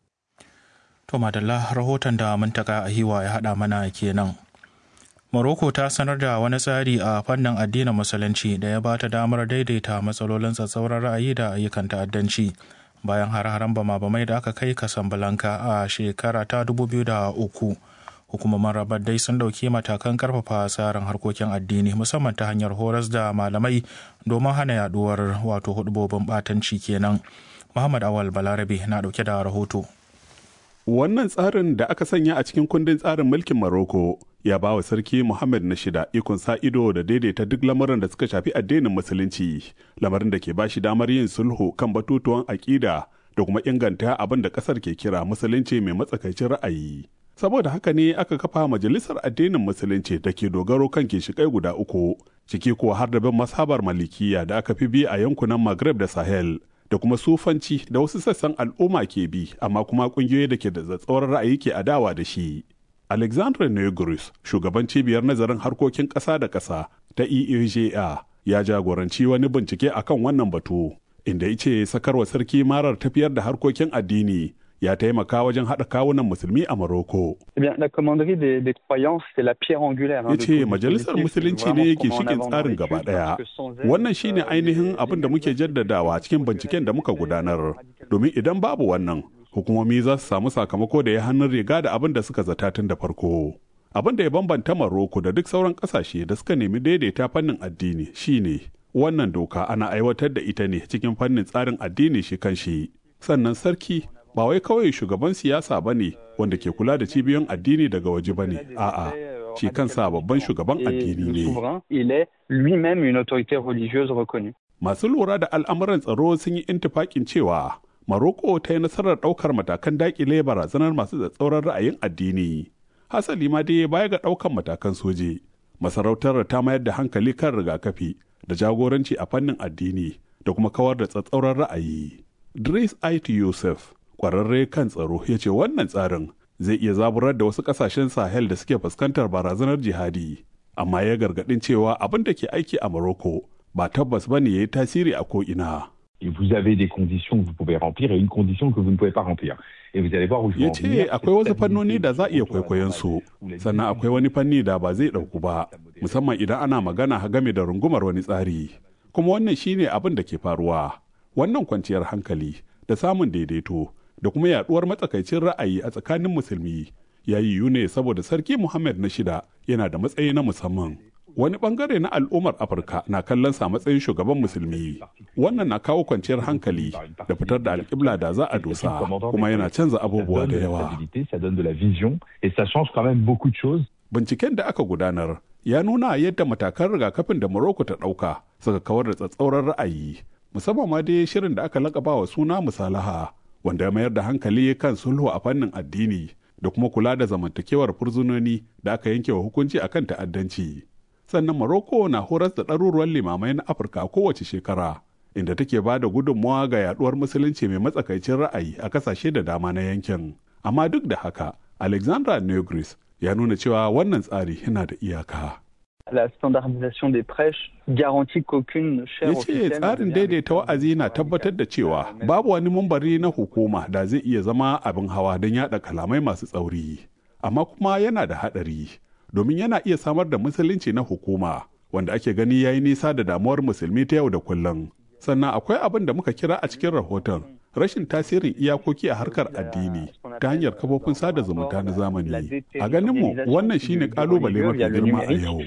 To madalla, rahoton da Muntaka Ahiwa ya haɗa mana kenan. Morocco ta sanar da wani tsari a fannin addinin Musulunci da ya ba ta damar daidaita matsalolin tsatsauran ra'ayi da ayyukan ta'addanci bayan har-haren bama-bamai da aka kai Casablanca a shekara ta dubu biyu da uku. Hukumomin Rabat dai sun ɗauki matakan ƙarfafa tsarin harkokin addini musamman ta hanyar horas da malamai domin hana yaduwar wato hudubobin ɓatanci kenan. Muhammad Awal Balarabe na ɗauke da rahoto. Wannan tsarin da aka sanya a cikin kundin tsarin mulkin Morocco ya ba wa Sarki Muhammad na shida ikon sa ido da daidaita duk lamarin da suka shafi addinin Musulunci, lamarin da ke ba shi damar yin sulhu kan batutuwan aƙida da kuma inganta abin da ƙasar ke kira Musulunci mai matsakaicin ra'ayi. Saboda haka ne aka kafa Majalisar Addinin Musulunci da ke dogaro kan ginshiƙai guda uku, ciki kuwa har da bin mashabar Malikiya da aka fi bi a yankunan Maghreb da Sahel, da kuma sufanci da wasu sassan al'umma ke bi, amma kuma ƙungiyoyi da ke da tsatsauran ra'ayi ke adawa da shi. Alexandre Negrus, shugaban cibiyar nazarin harkokin ƙasa da ƙasa ta E A J A, ya jagoranci wani bincike akan wannan batu, inda ya ce sakarwa sarki marar tafiyar da harkokin addini ya taimaka wajen haɗa kawunan musulmi a Morocco. Ya ce majalisar musulunci ne yake shigin tsarin gaba ɗaya. Wannan shine ainihin abin da muke jaddadawa cikin binciken da muka gudanar. Domin idan babu wannan, hukumomi za su samu sakamako da ya hannun riga da abin da suka zata tun da farko. Abin da ya bambanta Morocco da duk sauran ƙasashe da suka nemi daidaita fannin addini shine wannan doka ana aiwatar da ita ne cikin fannin tsarin addini shi kan shi. Sannan sarki ba wai kawai shugaban siyasa ba ne wanda ke kula da cibiyoyin addini daga waje ba ne, a'a, shi kansa babban shugaban addini ne. Masu lura da al'amuran tsaro sun yi intifakin cewa Morocco ta yi nasarar ɗaukar matakan daƙile barazanar masu tsatsauran ra'ayin addini. Hasali ma dai baya ga ɗaukar matakan soji, masarautar ta mayar da hankali kan rigakafi da jagoranci a fannin addini da kuma kawar da tsatsauran ra'ayi. Driss Ait Youssef, kwararre kan tsaro, ya ce wannan tsarin zai iya zaburar da wasu kasashen Sahel da suke fuskantar barazanar jihadi, amma ya gargadin cewa abin da ke aiki a Morocco ba tabbas bane yayi tasiri a ko'ina. Vous avez des conditions que vous pouvez remplir et une condition que vous ne pouvez pas remplir. Et vous allez voir où je vais en venir. Ya ce akwai wasu fannoni da za a iya kwaikwayon su, sannan akwai wani fanni da ba zai ɗauku ba, musamman idan ana magana game da rungumar wani tsari. Kuma wannan shine abin da ke faruwa. Wannan kwanciyar hankali da samun daidaito da kuma yaduwar matsakaicin ra'ayi a tsakanin musulmi ya yi yiwu ne saboda sarki Muhammad na shida yana da matsayi na musamman. Wani bangare na al'ummar Afirka na kallon sa matsayin shugaban musulmi. Wannan na kawo kwanciyar hankali da fitar da alƙibla da za a dosa, kuma yana canza abubuwa da yawa. Binciken da aka gudanar ya nuna yadda matakan rigakafin da Morocco ta ɗauka suka kawar da tsatsauran ra'ayi, musamman ma dai shirin da aka lakaba wa suna Musalaha, wanda ya mayar da hankali kan sulhu a fannin addini da kuma kula da zamantakewar fursunoni da aka yanke wa hukunci akan ta'addanci. Sannan Morocco na horas da ɗaruruwan limamai na Afirka kowace shekara, inda take ba da gudunmawa ga yaduwar musulunci mai matsakaicin ra'ayi a kasashe da dama na yankin. Amma duk da haka, Alexandra Negris ya nuna cewa wannan tsari yana da iyaka. La standardisation des prêches garantit qu'aucune chaire officielle. Yace tsarin daidaita wa'azi na tabbatar da cewa babu wani mumbari na hukuma da zai iya zama abin hawa don yada kalamai masu tsauri. Amma kuma yana da haɗari, domin yana iya samar da musulunci na hukuma wanda ake gani yayi nisa da damuwar musulmi ta yau da kullum. Sannan akwai abin da muka kira a cikin rahoton rashin tasirin iyakoki a harkar addini ta hanyar kafofin sada zumunta na zamani. A ganinmu wannan shine kalubale mafi girma a yau.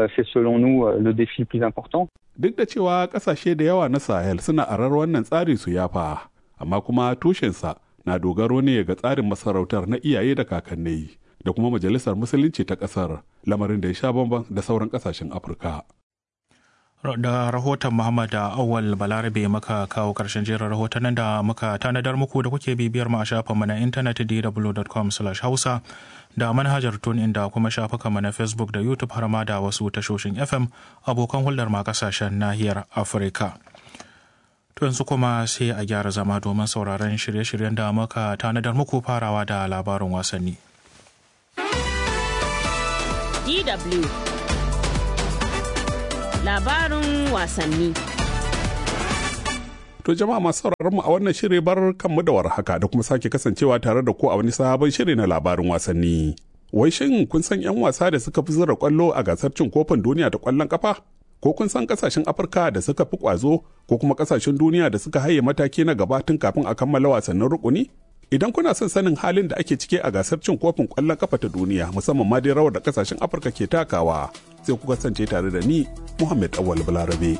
Duk da cewa kasashe da yawa na Sahel suna arar wannan tsari su yafa, amma kuma tushensa na dogaro ne ga tsarin masarautar na iyaye da kakanni da kuma majalisar musulunci ta kasar, lamarin da ya sha bamban da sauran kasashen Afirka. Da rahoton Muhammad da Awal Balarabe maka kawo karshen jerin rahotannin da muka tanadar muku da kuke bibiyar mu a shafinmu na intanet d w dot com slash hausa da manhajar TuneIn da kuma shafukanmu na Facebook da YouTube har ma da wasu tashoshin F M abokan hulɗar ma kasashen nahiyar Afirka. To yanzu kuma sai a gyara zama domin sauraron shirye-shiryen da muka tanadar muku farawa da labarin wasanni. D W Labarin wasanni. To jama'a masu sauraron mu a wannan shiri bar kanmu da warhaka da kuma sake kasancewa tare da ku a wani sabon shiri na labarin wasanni. Wai shin kun san 'yan wasa da suka fi zura kwallo a gasar cin kofin duniya ta kwallon kafa? Ko kun san kasashen Afirka da suka fi kwazo ko kuma kasashen duniya da suka haye mataki na gaba tun kafin a kammala wasannin rukuni? Idan kuna son sanin halin da ake cike a gasar cin kofin kwallon kafa ta duniya musamman ma dai rawar da kasashen Afirka ke takawa, sai ku kasance tare da ni Muhammad Awal Balarabe.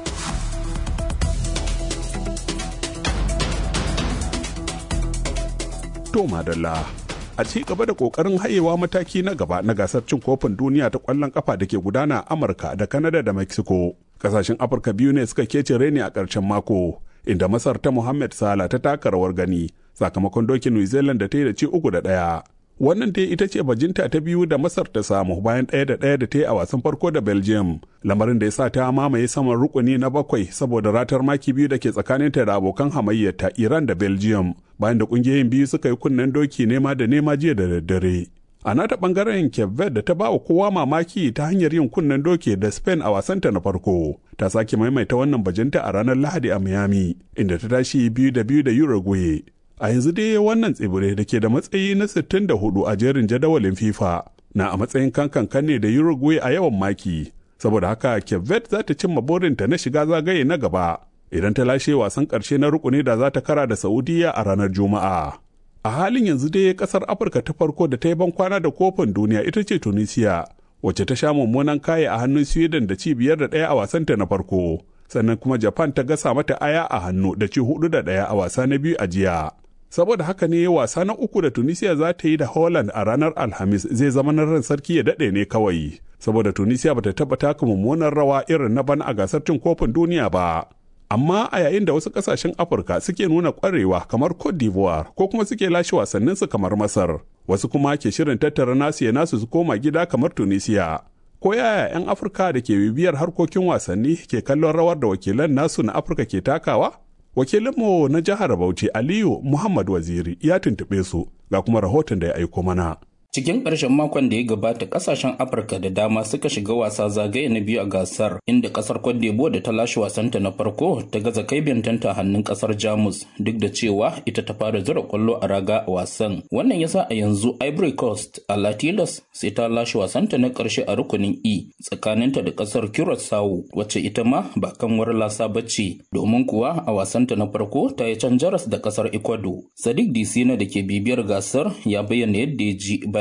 To madalla, a ci gaba da kokarin hayewa mataki na gaba na gasar cin kofin duniya ta kwallon kafa da ke gudana a Amurka da Canada da Mexico. Kasashen Afirka biyu ne suka kece reni a ƙarshen mako, inda Masar ta Mohammed Salah ta taka rawar gani sakamakon dokin New Zealand da ta yi da ci uku da ɗaya. Wannan dai ita ce bajinta ta biyu da Masar ta samu bayan ɗaya da ɗaya da ta yi a wasan farko da Belgium, lamarin da ya sa ta mamaye saman rukuni na bakwai saboda ratar maki biyu da ke tsakaninta da abokan hamayyarta Iran da Belgium, bayan da ƙungiyoyin biyu suka yi kunnen doki nema da nema jiya da daddare. A nata ɓangaren Cape Verde da ta ba wa kowa mamaki ta hanyar yin kunnen doki da Spain a wasanta na farko, ta sake maimaita wannan bajinta a ranar Lahadi a Miami, inda ta tashi biyu da biyu da Uruguay. A yanzu dai wannan tsibiri da ke da matsayi na sittin da hudu a jerin jadawalin FIFA na a matsayin kankan ne da Uruguay a yawan maki, saboda haka Cape Verde za ta cimma burinta na shiga zagaye na gaba idan ta lashe wasan ƙarshe na rukuni da za ta kara da Saudiya a ranar Juma'a. A halin yanzu dai kasar Afirka ta farko da ta yi bankwana da kofin duniya ita ce Tunisia, wacce ta sha mummunan kaye a hannun Sweden da ci biyar da ɗaya a wasanta na farko, sannan kuma Japan ta gasa mata aya a hannu da ci hudu da ɗaya a wasa na biyu a jiya. Saboda haka ne wasa na uku da Tunisia za ta yi da Holland a ranar Alhamis zai zama na ran sarki ya daɗe ne kawai, saboda Tunisia bata taɓa taka mummunan rawa irin na bana a gasar cin kofin duniya ba. Amma a yayin da wasu kasashen Afirka suke nuna kwarewa kamar Cote d'Ivoire ko kuma suke lashe wasanninsu kamar Masar, wasu kuma ke shirin tattara nasu ya nasu su koma gida kamar Tunisia. Ko yaya 'yan Afirka da ke bibiyar harkokin wasanni ke kallon rawar da wakilan nasu na Afirka ke takawa? Wakilinmu na jihar Bauchi Aliyu Muhammad Waziri ya tuntuɓe su ga kuma rahoton da ya aiko mana. Cikin ƙarshen makon da ya gabata ƙasashen Afirka da dama suka shiga wasa zagaye na biyu a gasar, inda ƙasar Cote d'Ivoire da ta lashe wasanta na farko ta gaza kai bintanta hannun ƙasar Jamus duk da cewa ita ta fara zura ƙwallo a raga a wasan. Wannan yasa a yanzu Ivory Coast a Latilas sai ta lashe wasanta na ƙarshe a rukunin E tsakaninta da ƙasar Curaçao wacce ita ma ba kanwar lasa bace, domin kuwa a wasanta na farko ta yi can jaras da ƙasar Ecuador. Sadiq Disina da ke bibiyar gasar ya bayyana yadda ya ji bayan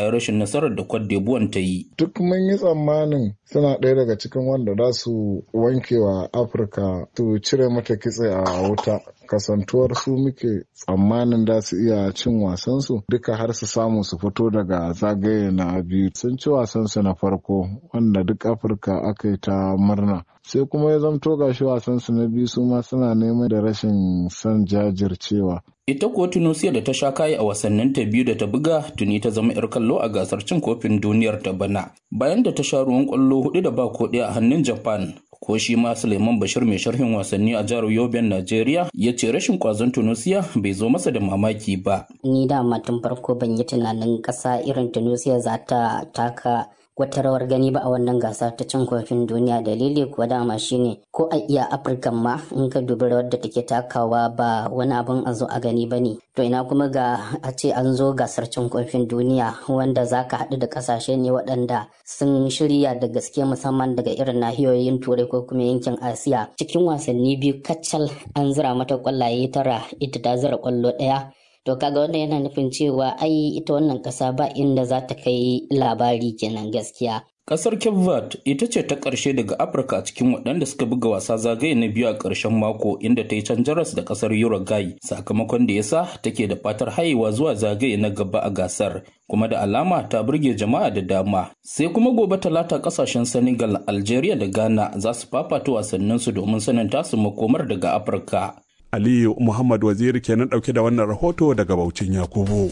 bayan rashin nasarar da Cote d'Ivoire ta yi. Duk mun yi tsammanin suna ɗaya daga cikin wanda za su wanke wa Afirka su cire mata kitse a wuta. Kasantuwar su muke tsammanin da su iya cin wasansu duka har su samu su fito daga zagaye na biyu. Sun ci wasansu na farko wanda duk Afirka aka yi ta murna. Sai kuma ya zamto gashi wasansu na biyu su ma suna neman da rashin son jajircewa. Ita kuwa Tunisia da ta sha kayi a wasannin ta biyu da ta buga tuni ta zama 'yar kallo a gasar cin kofin duniyar ta bana. Bayan da ta sha ruwan kwallo hudu da ba ko ɗaya a hannun Japan. Ko shi ma Suleiman Bashir mai sharhin wasanni a jihar Yoben Najeriya ya ce rashin kwazon Tunisia bai zo masa da mamaki ba. Ni da tun farko ban yi tunanin ƙasa irin Tunisia za ta taka wata rawar gani ba a wannan gasa ta cin kofin duniya. Dalili kuwa dama shine ko a iya Afirka ma in ka dubi rawar da take takawa ba wani abin a zo a gani ba ne. To ina kuma ga a ce an zo gasar cin kofin duniya wanda za ka haɗu da ƙasashe ne waɗanda sun shirya da gaske musamman daga irin nahiyoyin turai ko kuma yankin Asiya. Cikin wasanni biyu kacal an zira mata ƙwallaye tara, ita ta zira ƙwallo ɗaya. To kaga wannan yana nufin cewa ai ita wannan ƙasa ba inda za ta kai labari kenan gaskiya. Ƙasar Cape Verde ita ce ta ƙarshe daga Afirka cikin waɗanda suka buga wasa zagaye na biyu a ƙarshen mako inda ta yi can jaras da ƙasar Uruguay sakamakon da ya sa take da fatar haihuwa zuwa zagaye na gaba a gasar kuma da alama ta burge jama'a da dama. Sai kuma gobe talata ƙasashen Senegal, Algeria da Ghana za su fafata wasanninsu domin sanin tasu makomar daga Afirka. Aliyu Muhammad Waziri kenan ɗauke da wannan rahoto daga Baucin Yakubu.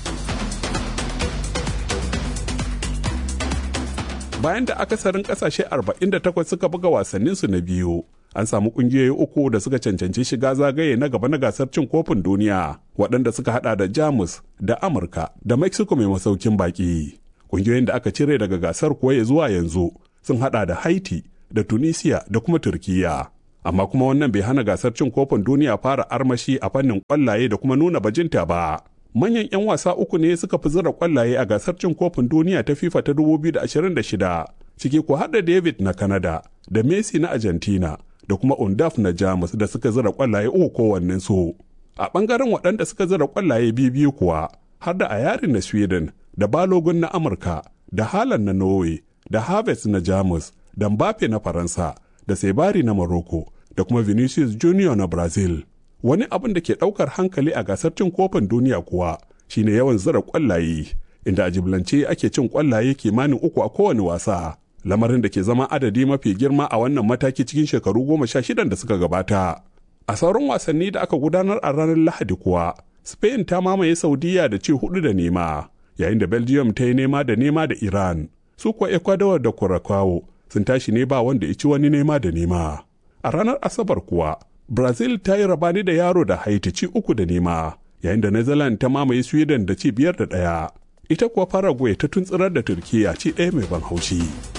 Bayan da akasarin ƙasashe arba'in da takwas suka buga wasanninsu na biyu, an samu ƙungiyoyi uku da suka cancanci shiga zagaye na gaba na gasar cin kofin duniya, waɗanda suka hada da Jamus da Amurka da Mexico mai masaukin baƙi. Ƙungiyoyin da aka cire daga gasar kuwa ya zuwa yanzu sun hada da Haiti da Tunisia da kuma Turkiyya. Amma kuma wannan bai hana gasar cin kofin duniya fara armashi a fannin kwallaye da kuma nuna bajinta ba. Manyan 'yan wasa uku ne suka fi zira kwallaye a gasar cin kofin duniya ta FIFA ta dubu biyu da ashirin da shida, ciki ko har da David na Canada, da Messi na Argentina, da kuma Undaf na Jamus da suka zira kwallaye uku kowannen su. A bangaren waɗanda suka zira kwallaye biyu biyu kuwa, har da Ayarin na Sweden, da Balogun na Amurka, da Haaland na Norway, da Havertz na Jamus, da Mbappe na Faransa, da Sebari na Morocco, da kuma Vinicius Junior na Brazil. Wani abin da ke ɗaukar hankali a gasar cin kofin duniya kuwa shine yawan zira ƙwallaye, inda a jiblance ake cin ƙwallaye kimanin uku a kowane wasa, lamarin da ke zama adadi mafi girma a wannan mataki cikin shekaru goma sha shidan da suka gabata. A sauran wasanni da aka gudanar a ranar Lahadi kuwa, Spain ta mamaye Saudiya da ci hudu da nema, yayin da Belgium ta yi nema da nema da Iran. Su kuwa Ecuador da Curacao sun tashi ne ba wanda ya ci wani nema da nema. A ranar Asabar kuwa, Brazil ta yi rabani da yaro da Haiti ci uku da nema, yayin da Netherlands ta mamaye Sweden da ci biyar da ɗaya. Ita kuwa Paraguay ta tuntsirar da Turkiyya ci ɗaya mai ban haushi.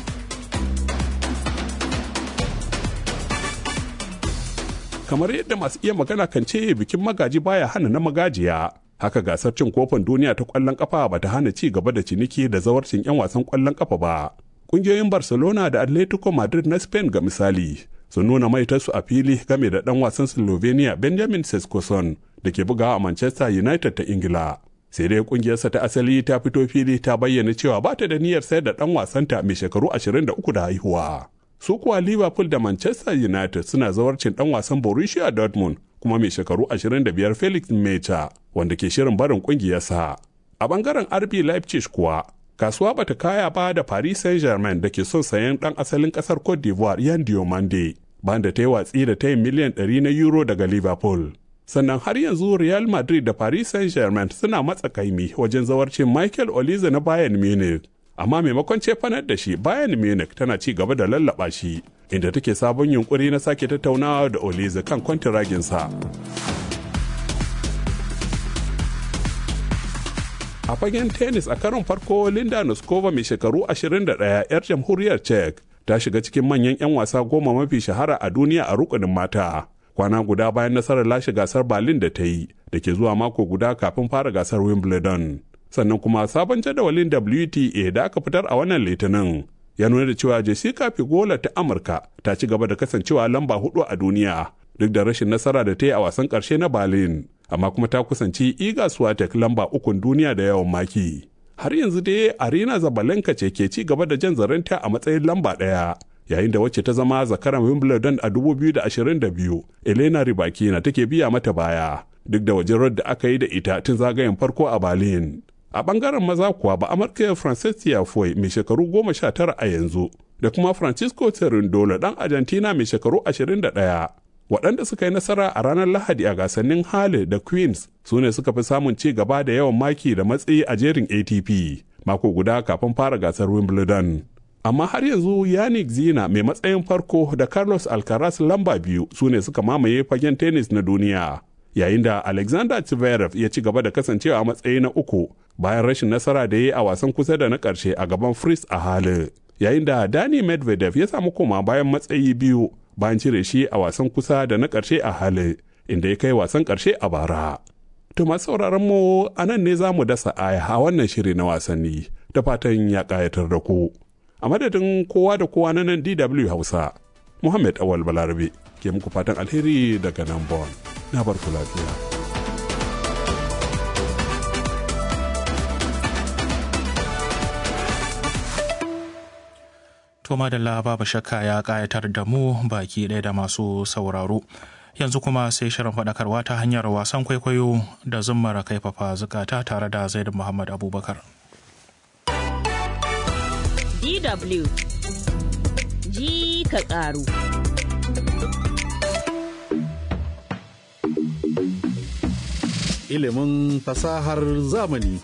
Kamar yadda masu iya magana kan ce bikin magaji baya hana na magajiya, haka gasar cin kofin duniya ta ƙwallon ƙafa ba ta hana ci gaba da ciniki da zawarcin 'yan wasan ƙwallon ƙafa ba. Ƙungiyoyin Barcelona da Atletico Madrid na Spain ga misali, sun nuna maitarsu a fili game da ɗan wasan Slovenia Benjamin Sesko da ke bugawa a Manchester United ta Ingila. Sai dai ƙungiyarsa ta asali ta fito fili ta bayyana cewa ba ta da niyyar sayar da ɗan wasanta mai shekaru ashirin da uku da haihuwa. Su kuwa Liverpool da Manchester United suna zawarcin ɗan wasan Borussia Dortmund kuma mai shekaru ashirin da biyar Felix Mecha wanda ke shirin barin ƙungiyarsa. A ɓangaren R B Leipzig kuwa, kasuwa bata kaya ba da Paris Saint-Germain da ke son sayan ɗan asalin ƙasar Cote d'Ivoire Yan Diomande, bayan da ta yi watsi da tayin miliyan ɗari na euro daga Liverpool. Sannan har yanzu Real Madrid da Paris Saint-Germain suna matsa kaimi wajen zawarcin Michael Olise na Bayern Munich. Amma maimakon cefanar da shi, Bayern Munich tana ci gaba da lallaba shi, inda take sabon yunkuri na sake tattaunawa da Olise kan kwantiraginsa. A fagen tennis a karon farko, Linda Noskova mai shekaru ashirin da ɗaya 'yar jamhuriyar Czech ta shiga cikin manyan 'yan wasa goma mafi shahara a duniya a rukunin mata. Kwana guda bayan nasarar lashe gasar Berlin da ta yi, da ke zuwa mako guda kafin fara gasar Wimbledon. Sannan kuma sabon jadawalin W T A da aka fitar a wannan litinin ya nuna da cewa Jessica Pegula ta Amurka ta ci gaba da kasancewa lamba hudu a duniya duk da rashin nasara da ta yi a wasan ƙarshe na Berlin. Amma kuma ta kusanci Iga Swiatek lamba ukun duniya da yawan maki. har yanzu dai Arina Zabalenka ce ke ci gaba da jan zarenta a matsayin lamba ɗaya. Yayin da wacce ta zama zakaran Wimbledon a dubu biyu da ashirin da biyu, Elena Rybakina take biya mata baya, duk da wajen da aka yi da ita tun zagayen farko a Berlin. A bangaren maza kuwa ba Amurka Frances Tiafoe mai shekaru goma sha tara a yanzu, da kuma Francisco Cerundolo ɗan Argentina mai shekaru ashirin da ɗaya. Waɗanda suka yi nasara a ranar Lahadi a gasannin Halle da Queens su ne suka fi samun ci gaba da yawan maki da matsayi a jerin A T P, mako guda kafin fara gasar Wimbledon. Amma har yanzu Yannick Zina mai matsayin farko da Carlos Alcaraz lamba biyu su ne suka mamaye fagen tennis na duniya, yayin da Alexander Zverev ya ci gaba da kasancewa a matsayi na uku bayan rashin nasara da ya yi a wasan kusa da na ƙarshe a gaban Fritz a Halle, yayin da Dani Medvedev ya samu koma bayan matsayi biyu bayan cire shi a wasan kusa da na ƙarshe a Halle, inda ya kai wasan ƙarshe a bara. To masu sauraron mu a nan ne za mu dasa aya a wannan shiri na wasanni, da fatan ya ƙayatar da ku. A madadin kowa da kowa na nan D W Hausa, Muhammad Awal Balarabe ke muku fatan alheri daga nan Bon. Na bar ku lafiya. To madalla babu shakka ya ƙayatar da mu baki ɗaya da masu sauraro. Yanzu kuma sai shirin faɗakarwa ta hanyar wasan kwaikwayo da zummara kaifafa zukata tare da Zaid Muhammad Abubakar. D W ji ka ƙaru. Ilimin fasahar zamani.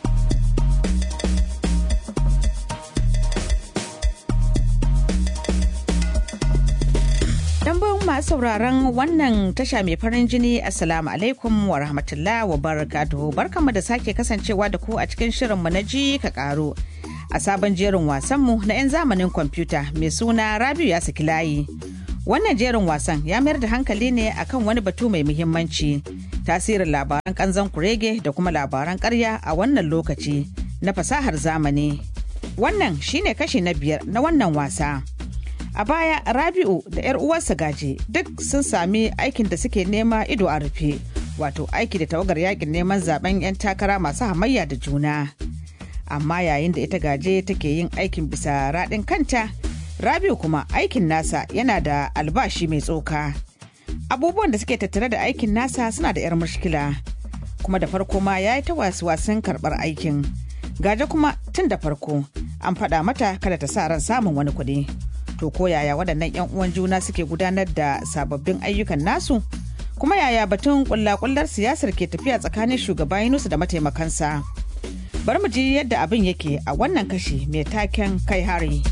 Dambon masu sauraron wannan tasha mai farin jini, Assalamu alaikum wa rahmatullah wa barakatuhu. Barkanmu da sake kasancewa da ku a cikin shirinmu na ji ka ƙaru. A sabon jerin wasanmu na 'yan zamanin kwamfuta mai suna Rabiu ya saki layi. Wannan jerin wasan ya mayar da hankali ne akan wani batu mai muhimmanci, tasirin labaran kanzon kurege da kuma labaran ƙarya a wannan lokaci na fasahar zamani. Wannan shine kashi na biyar na wannan wasa. A baya Rabiu da 'yar uwarsa Gaje duk sun sami aikin da suke nema ido a rufe, wato aiki da tawagar yakin neman zaben 'yan takara masu hamayya da juna. Amma yayin da ita Gaje take yin aikin bisa raɗin kanta, Rabiu kuma aikin nasa yana da albashi mai tsoka. Abubuwan da suke tattare da aikin nasa suna da 'yar mushkila, kuma da farko ma ya yi ta wasu wasan karɓar aikin. Gaje kuma tun da farko an faɗa mata kada ta sa ran samun wani kuɗi. To ko yaya waɗannan 'yan uwan juna suke gudanar da sababbin ayyukan nasu? Kuma yaya batun ƙulla-ƙullar siyasar ke tafiya tsakanin shugaba Yunusu da mataimakansa? Bari mu ji yadda abin yake a wannan kashi mai taken kai hari.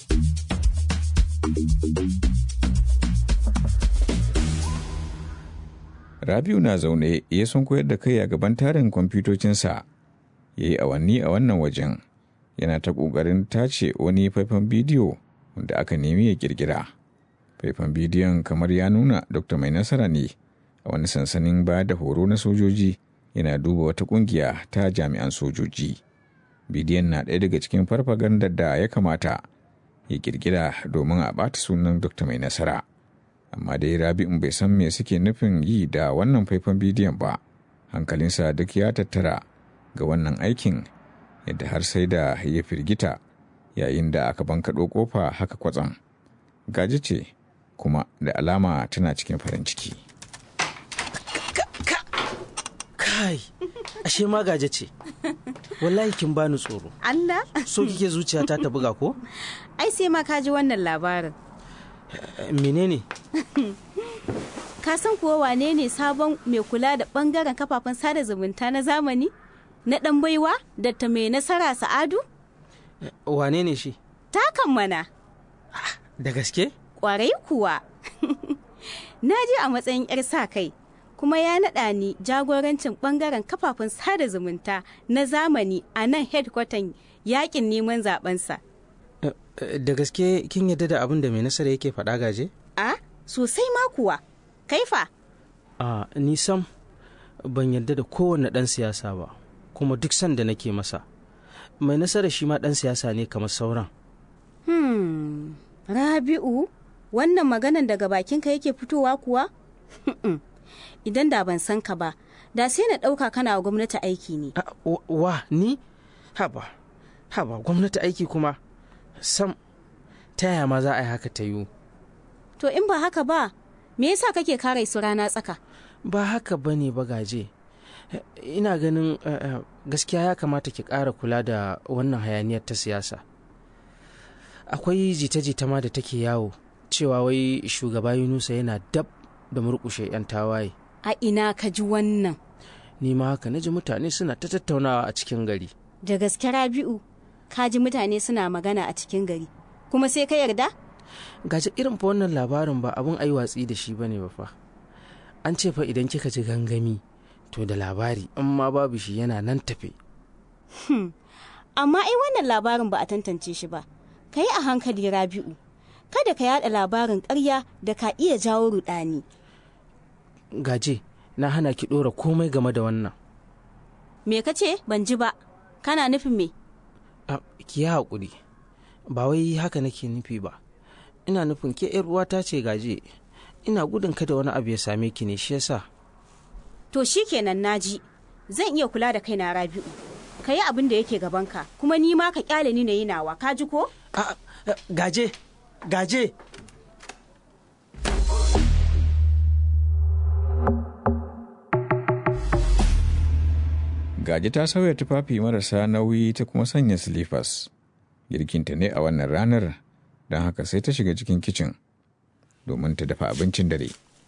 Rabiu na zaune ya sun koyar da kai a gaban tarin kwamfutocinsa. Ya yi awanni a wannan wajen, yana ta ƙoƙarin tace wani faifan bidiyo wanda aka nemi ya kirkira. Faifan bidiyon kamar ya nuna Dokta Mai Nasara ne a wani sansanin bayar da horo na sojoji yana duba wata kungiya ta jami'an sojoji. Bidiyon na ɗaya daga cikin farfagandar da ya kamata ya kirkira domin a ɓata sunan Dokta Mai Nasara. Amma dai Rabi'un bai san me suke nufin yi da wannan faifan bidiyon ba. Hankalinsa duk ya tattara ga wannan aikin, yadda har sai da ya firgita yayin da aka bankaɗo ƙofa haka kwatsam. Gaje ce kuma da alama tana cikin farin ciki. Kai, ashe ma Gaje ce. Wallahi kin bani tsoro. Allah? So kike zuciyata ta buga ko? Ai sai ma ka ji wannan labarin. Menene? Ka san kuwa wane ne sabon mai kula da bangaren kafafen sada zumunta na zamani? Na ɗan baiwa da ta Mai Nasara Sa'adu? Wane ne shi? Takan mana. Da gaske? Ƙwarai kuwa. Na je a matsayin 'yar sa kai, kuma ya naɗa ni jagorancin ɓangaren kafafen sada zumunta na zamani a nan headquarter yakin neman zabensa. Da gaske kin yadda da abin da Mai Nasara yake faɗa Gaje? A, sosai ma kuwa. Kaifa? A, ni sam ban yadda da kowane ɗan siyasa ba, kuma duk sanda nake masa. Mai Nasara shi ma ɗan siyasa ne kamar sauran. Hmm, Rabi'u, wannan maganan daga bakinka yake fitowa kuwa? Idan da ban san ka ba, da sai na ɗauka kana wa gwamnati aiki ne. Wa, ni? Haba, haba gwamnati aiki kuma sam ta yaya ma za a yi haka ta yiwu. To in ba haka ba me yasa kake kare su rana tsaka? Ba haka ba ne bagaje, ina ganin uh, uh, gaskiya ya kamata ki ƙara kula da wannan hayaniyar ta siyasa. Akwai jita-jita ma da take yawo cewa wai shugaba Yunusa yana dab da murƙushe 'yan tawaye. A ina ka ji wannan? Ni ma haka na ji mutane suna ta tattaunawa a cikin gari. Da gaske Rabi'u, ka ji mutane suna magana a cikin gari kuma sai ka yarda? Gaji irin fa wannan labarin ba abin ayi watsi da shi bane ba fa. An ce fa idan kika ji gangami to da labari amma babu shi yana nan tafe. Hmm. Amma ai wannan labarin ba a tantance shi ba. Ka yi a hankali Rabi'u. Kada ka yada labarin ƙarya da ka iya jawo rudani. Gaje, na hana ki ɗora komai game da wannan. Me ka ce? Ban ji ba. Kana nufin me? A, ki yi haƙuri. Ba wai haka nake nufi ba. Ina nufin ke ƴar uwata ce Gaje. Ina gudun kada wani abu ya same ki ne shi yasa. To shikenan naji. Zan iya kula da kaina Rabi'u. Ka yi abin da yake gabanka kuma ni ma ka kyale ni na yi nawa, ka ji ko? A, Gaje, Gaje. Gaje ta sauya tufafi marasa nauyi ta kuma sanya silifas. Girkinta ne a wannan ranar, don haka sai ta shiga cikin kicin domin ta dafa abincin dare.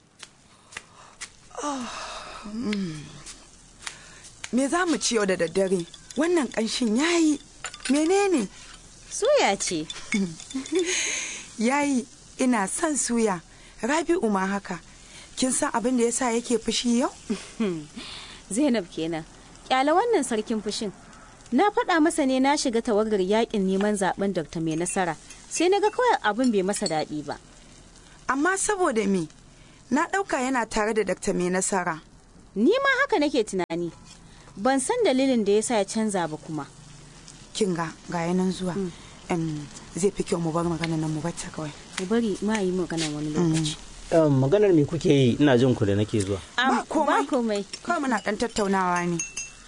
Me za mu ci yau da daddare? Wannan ƙanshin yayi. Menene? Suya ce. Yayi, ina son suya. Rabi'u ma haka. Kin san abin da yasa yake fushi yau? Zainab kenan. Kyala wannan sarkin fushin. Na faɗa masa ne na shiga tawagar yakin neman zaben Dokta Mai Nasara. Sai na ga kawai abin bai masa daɗi ba. Amma saboda me? Na ɗauka yana tare da Dokta Mai Nasara. Ni ma haka nake tunani. Ban san dalilin da yasa ya canza ba kuma. Kin ga ga yanan zuwa. Um, zai fi kyau mu bar maganar nan mu bata kawai. Mu bari ma yi maganar wani lokaci. Um, maganar me kuke yi ina jin ku da nake zuwa. Ba komai. Ba komai. Kawai muna ɗan tattaunawa ne.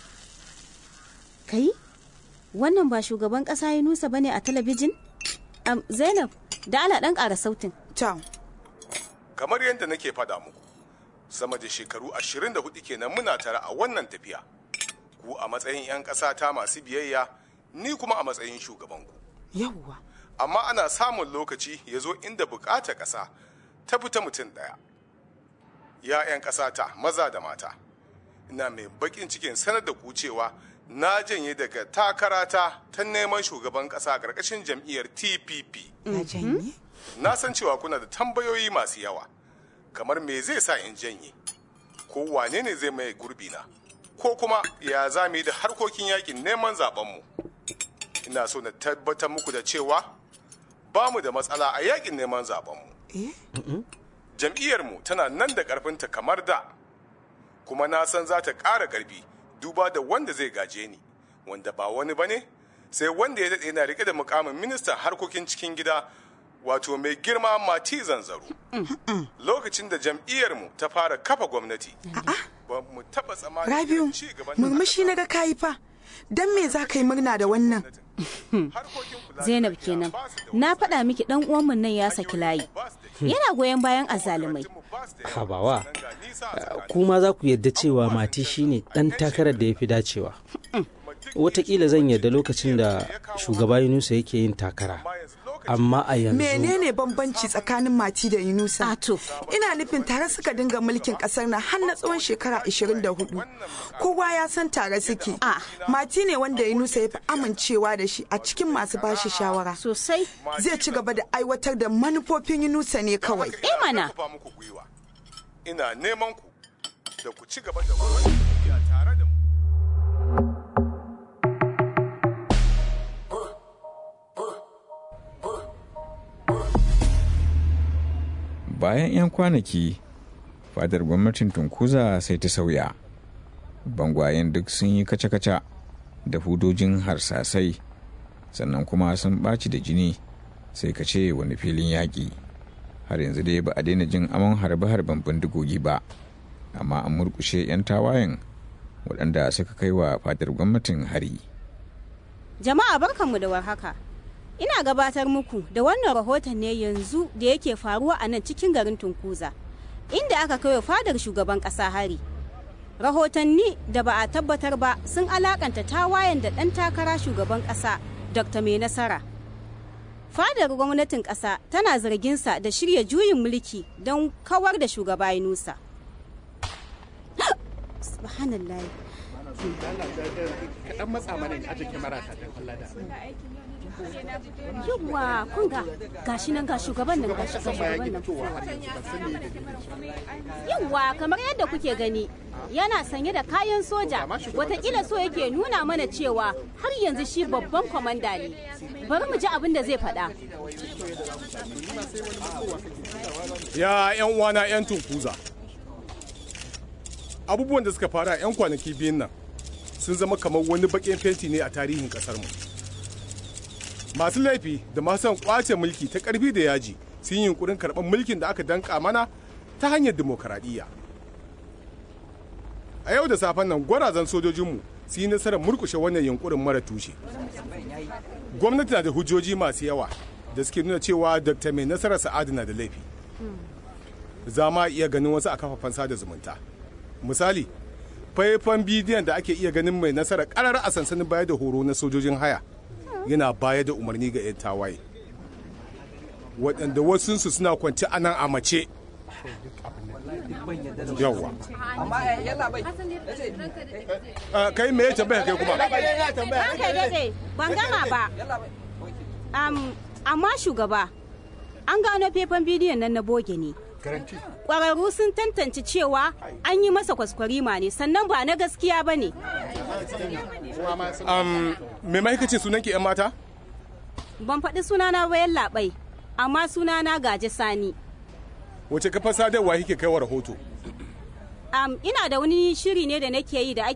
Kai? Wannan ba shugaban ƙasa Yunusa bane a talabijin? Um, Zainab, da ala ɗan ƙara sautin. Ciao. Kamar yadda nake faɗa muku, sama da shekaru ashirin da hudu kenan muna tare a wannan tafiya. Ku a matsayin 'yan ƙasa ta masu biyayya, ni kuma a matsayin shugabanku. Yawwa. Amma ana samun lokaci ya zo inda buƙatar ƙasa ta fita mutum ɗaya. Ya 'yan ƙasa ta maza da mata, ina mai baƙin cikin sanar da ku cewa na janye daga takarata ta neman shugaban ƙasa a ƙarƙashin jam'iyyar T P P. Na janye? Na san cewa kuna da tambayoyi masu yawa, kamar me zai sa in janye, ko wane ne zai mai gurbina, ko kuma ya za mu yi da harkokin yakin neman zaɓenmu. Ina so na tabbatar muku da cewa ba mu da matsala a yakin neman zaɓenmu. Jam'iyyarmu tana nan da ƙarfinta kamar da, kuma na san za ta ƙara ƙarfi duba da wanda zai gaje ni, wanda ba wani ba ne sai wanda ya daɗe yana riƙe da mukamin ministan harkokin cikin gida, wato mai girma Mati Zanzaro. Lokacin da jam'iyyarmu ta fara kafa gwamnati, ba mu taɓa tsammanin Rabiu, murmushi na ga kayi fa, don me za ka yi murna da wannan? Zainab kenan, na faɗa miki ɗan uwanmu nan ya saki layi. Yana goyon bayan azzalumai. Habawa, kuma za ku yarda cewa Mati shine ɗan takarar da ya fi dacewa. Wataƙila zan yarda lokacin da shugaba Yunusa yake yin takara. Amma a yanzu menene bambanci tsakanin Mati da Yunusa? Ato, ina nufin tare suka dinga mulkin kasar na har na tsawon shekara ashirin da hudu. Kowa ya san tare suke. Mati ne wanda Yunusa ya fi amincewa da shi a cikin masu bashi shawara. Sosai. Zai ci gaba da aiwatar da manufofin Yunusa ne kawai. Eh mana. Ina neman ku da ku ci gaba da wannan tare da mu. Bayan 'yan kwanaki, fadar gwamnatin Tunkuza sai ta sauya. Bangwayen duk sun yi kaca-kaca da hudojin harsasai, sannan kuma sun ɓaci da jini sai ka ce wani filin yaƙi. Har yanzu dai ba a daina jin amon harbe-harben bindigogi ba, amma an murƙushe 'yan tawayen waɗanda suka kai wa fadar gwamnatin hari. Jama'a barkanmu da warhaka. Ina gabatar muku da wannan rahoton ne yanzu da yake faruwa a nan cikin garin Tunkuza, inda aka kai fadar shugaban ƙasa hari. Rahotanni da ba a tabbatar ba sun alakanta tawayen da ɗan takara shugaban ƙasa Dokta Mai Nasara. Fadar gwamnatin ƙasa tana zarginsa da shirya juyin mulki don kawar da shugaba Yunusa. Subhanallah. Kaɗan matsa mana in aje kyamara ta don Allah da. Yawwa kun ga gashi nan ga shugaban nan gashi ga shugaban nan. Yawwa kamar yadda kuke gani yana sanye da kayan soja, watakila so yake nuna mana cewa har yanzu shi babban kwamanda ne. Bari mu ji abin da zai faɗa. Ya 'yan uwana 'yan Tunkuza, abubuwan da suka fara 'yan kwanaki biyun nan sun zama kamar wani baƙin fenti ne a tarihin ƙasarmu. Masu laifi da masu son kwace mulki ta ƙarfi da yaji sun yi yunkurin karɓar mulkin da aka danka mana ta hanyar dimokuraɗiyya. A yau da safen nan gwarazan sojojinmu su yi nasarar murkushe wannan yunkurin mara tushe. Gwamnati na da hujjoji masu yawa da suke nuna cewa Dokta Mai Nasarar Sa'adu na da laifi. Za ma iya ganin wasu a kafafen sada zumunta. Misali, faifan bidiyon da ake iya ganin Mai Nasara ƙarar a sansanin baya da horo na sojojin haya yana baya da umarni ga 'yan tawaye, waɗanda wasunsu suna kwanci a nan a mace. Yawwa. Kai me ya tambaya kai kuma? Kai dade, ban gama ba. Amma shugaba, an gano faifan bidiyon nan na boge ne. Ƙwararru sun tantance cewa an yi masa kwaskwarima ne, sannan ba na gaskiya ba ne. Me mahaikace sunan ki 'yan mata? Ban faɗi sunana bayan labai, amma sunana Gaje Sani. Wace kafar sadarwa kike kai wa rahoto? Ina da wani shiri ne da nake yi da ake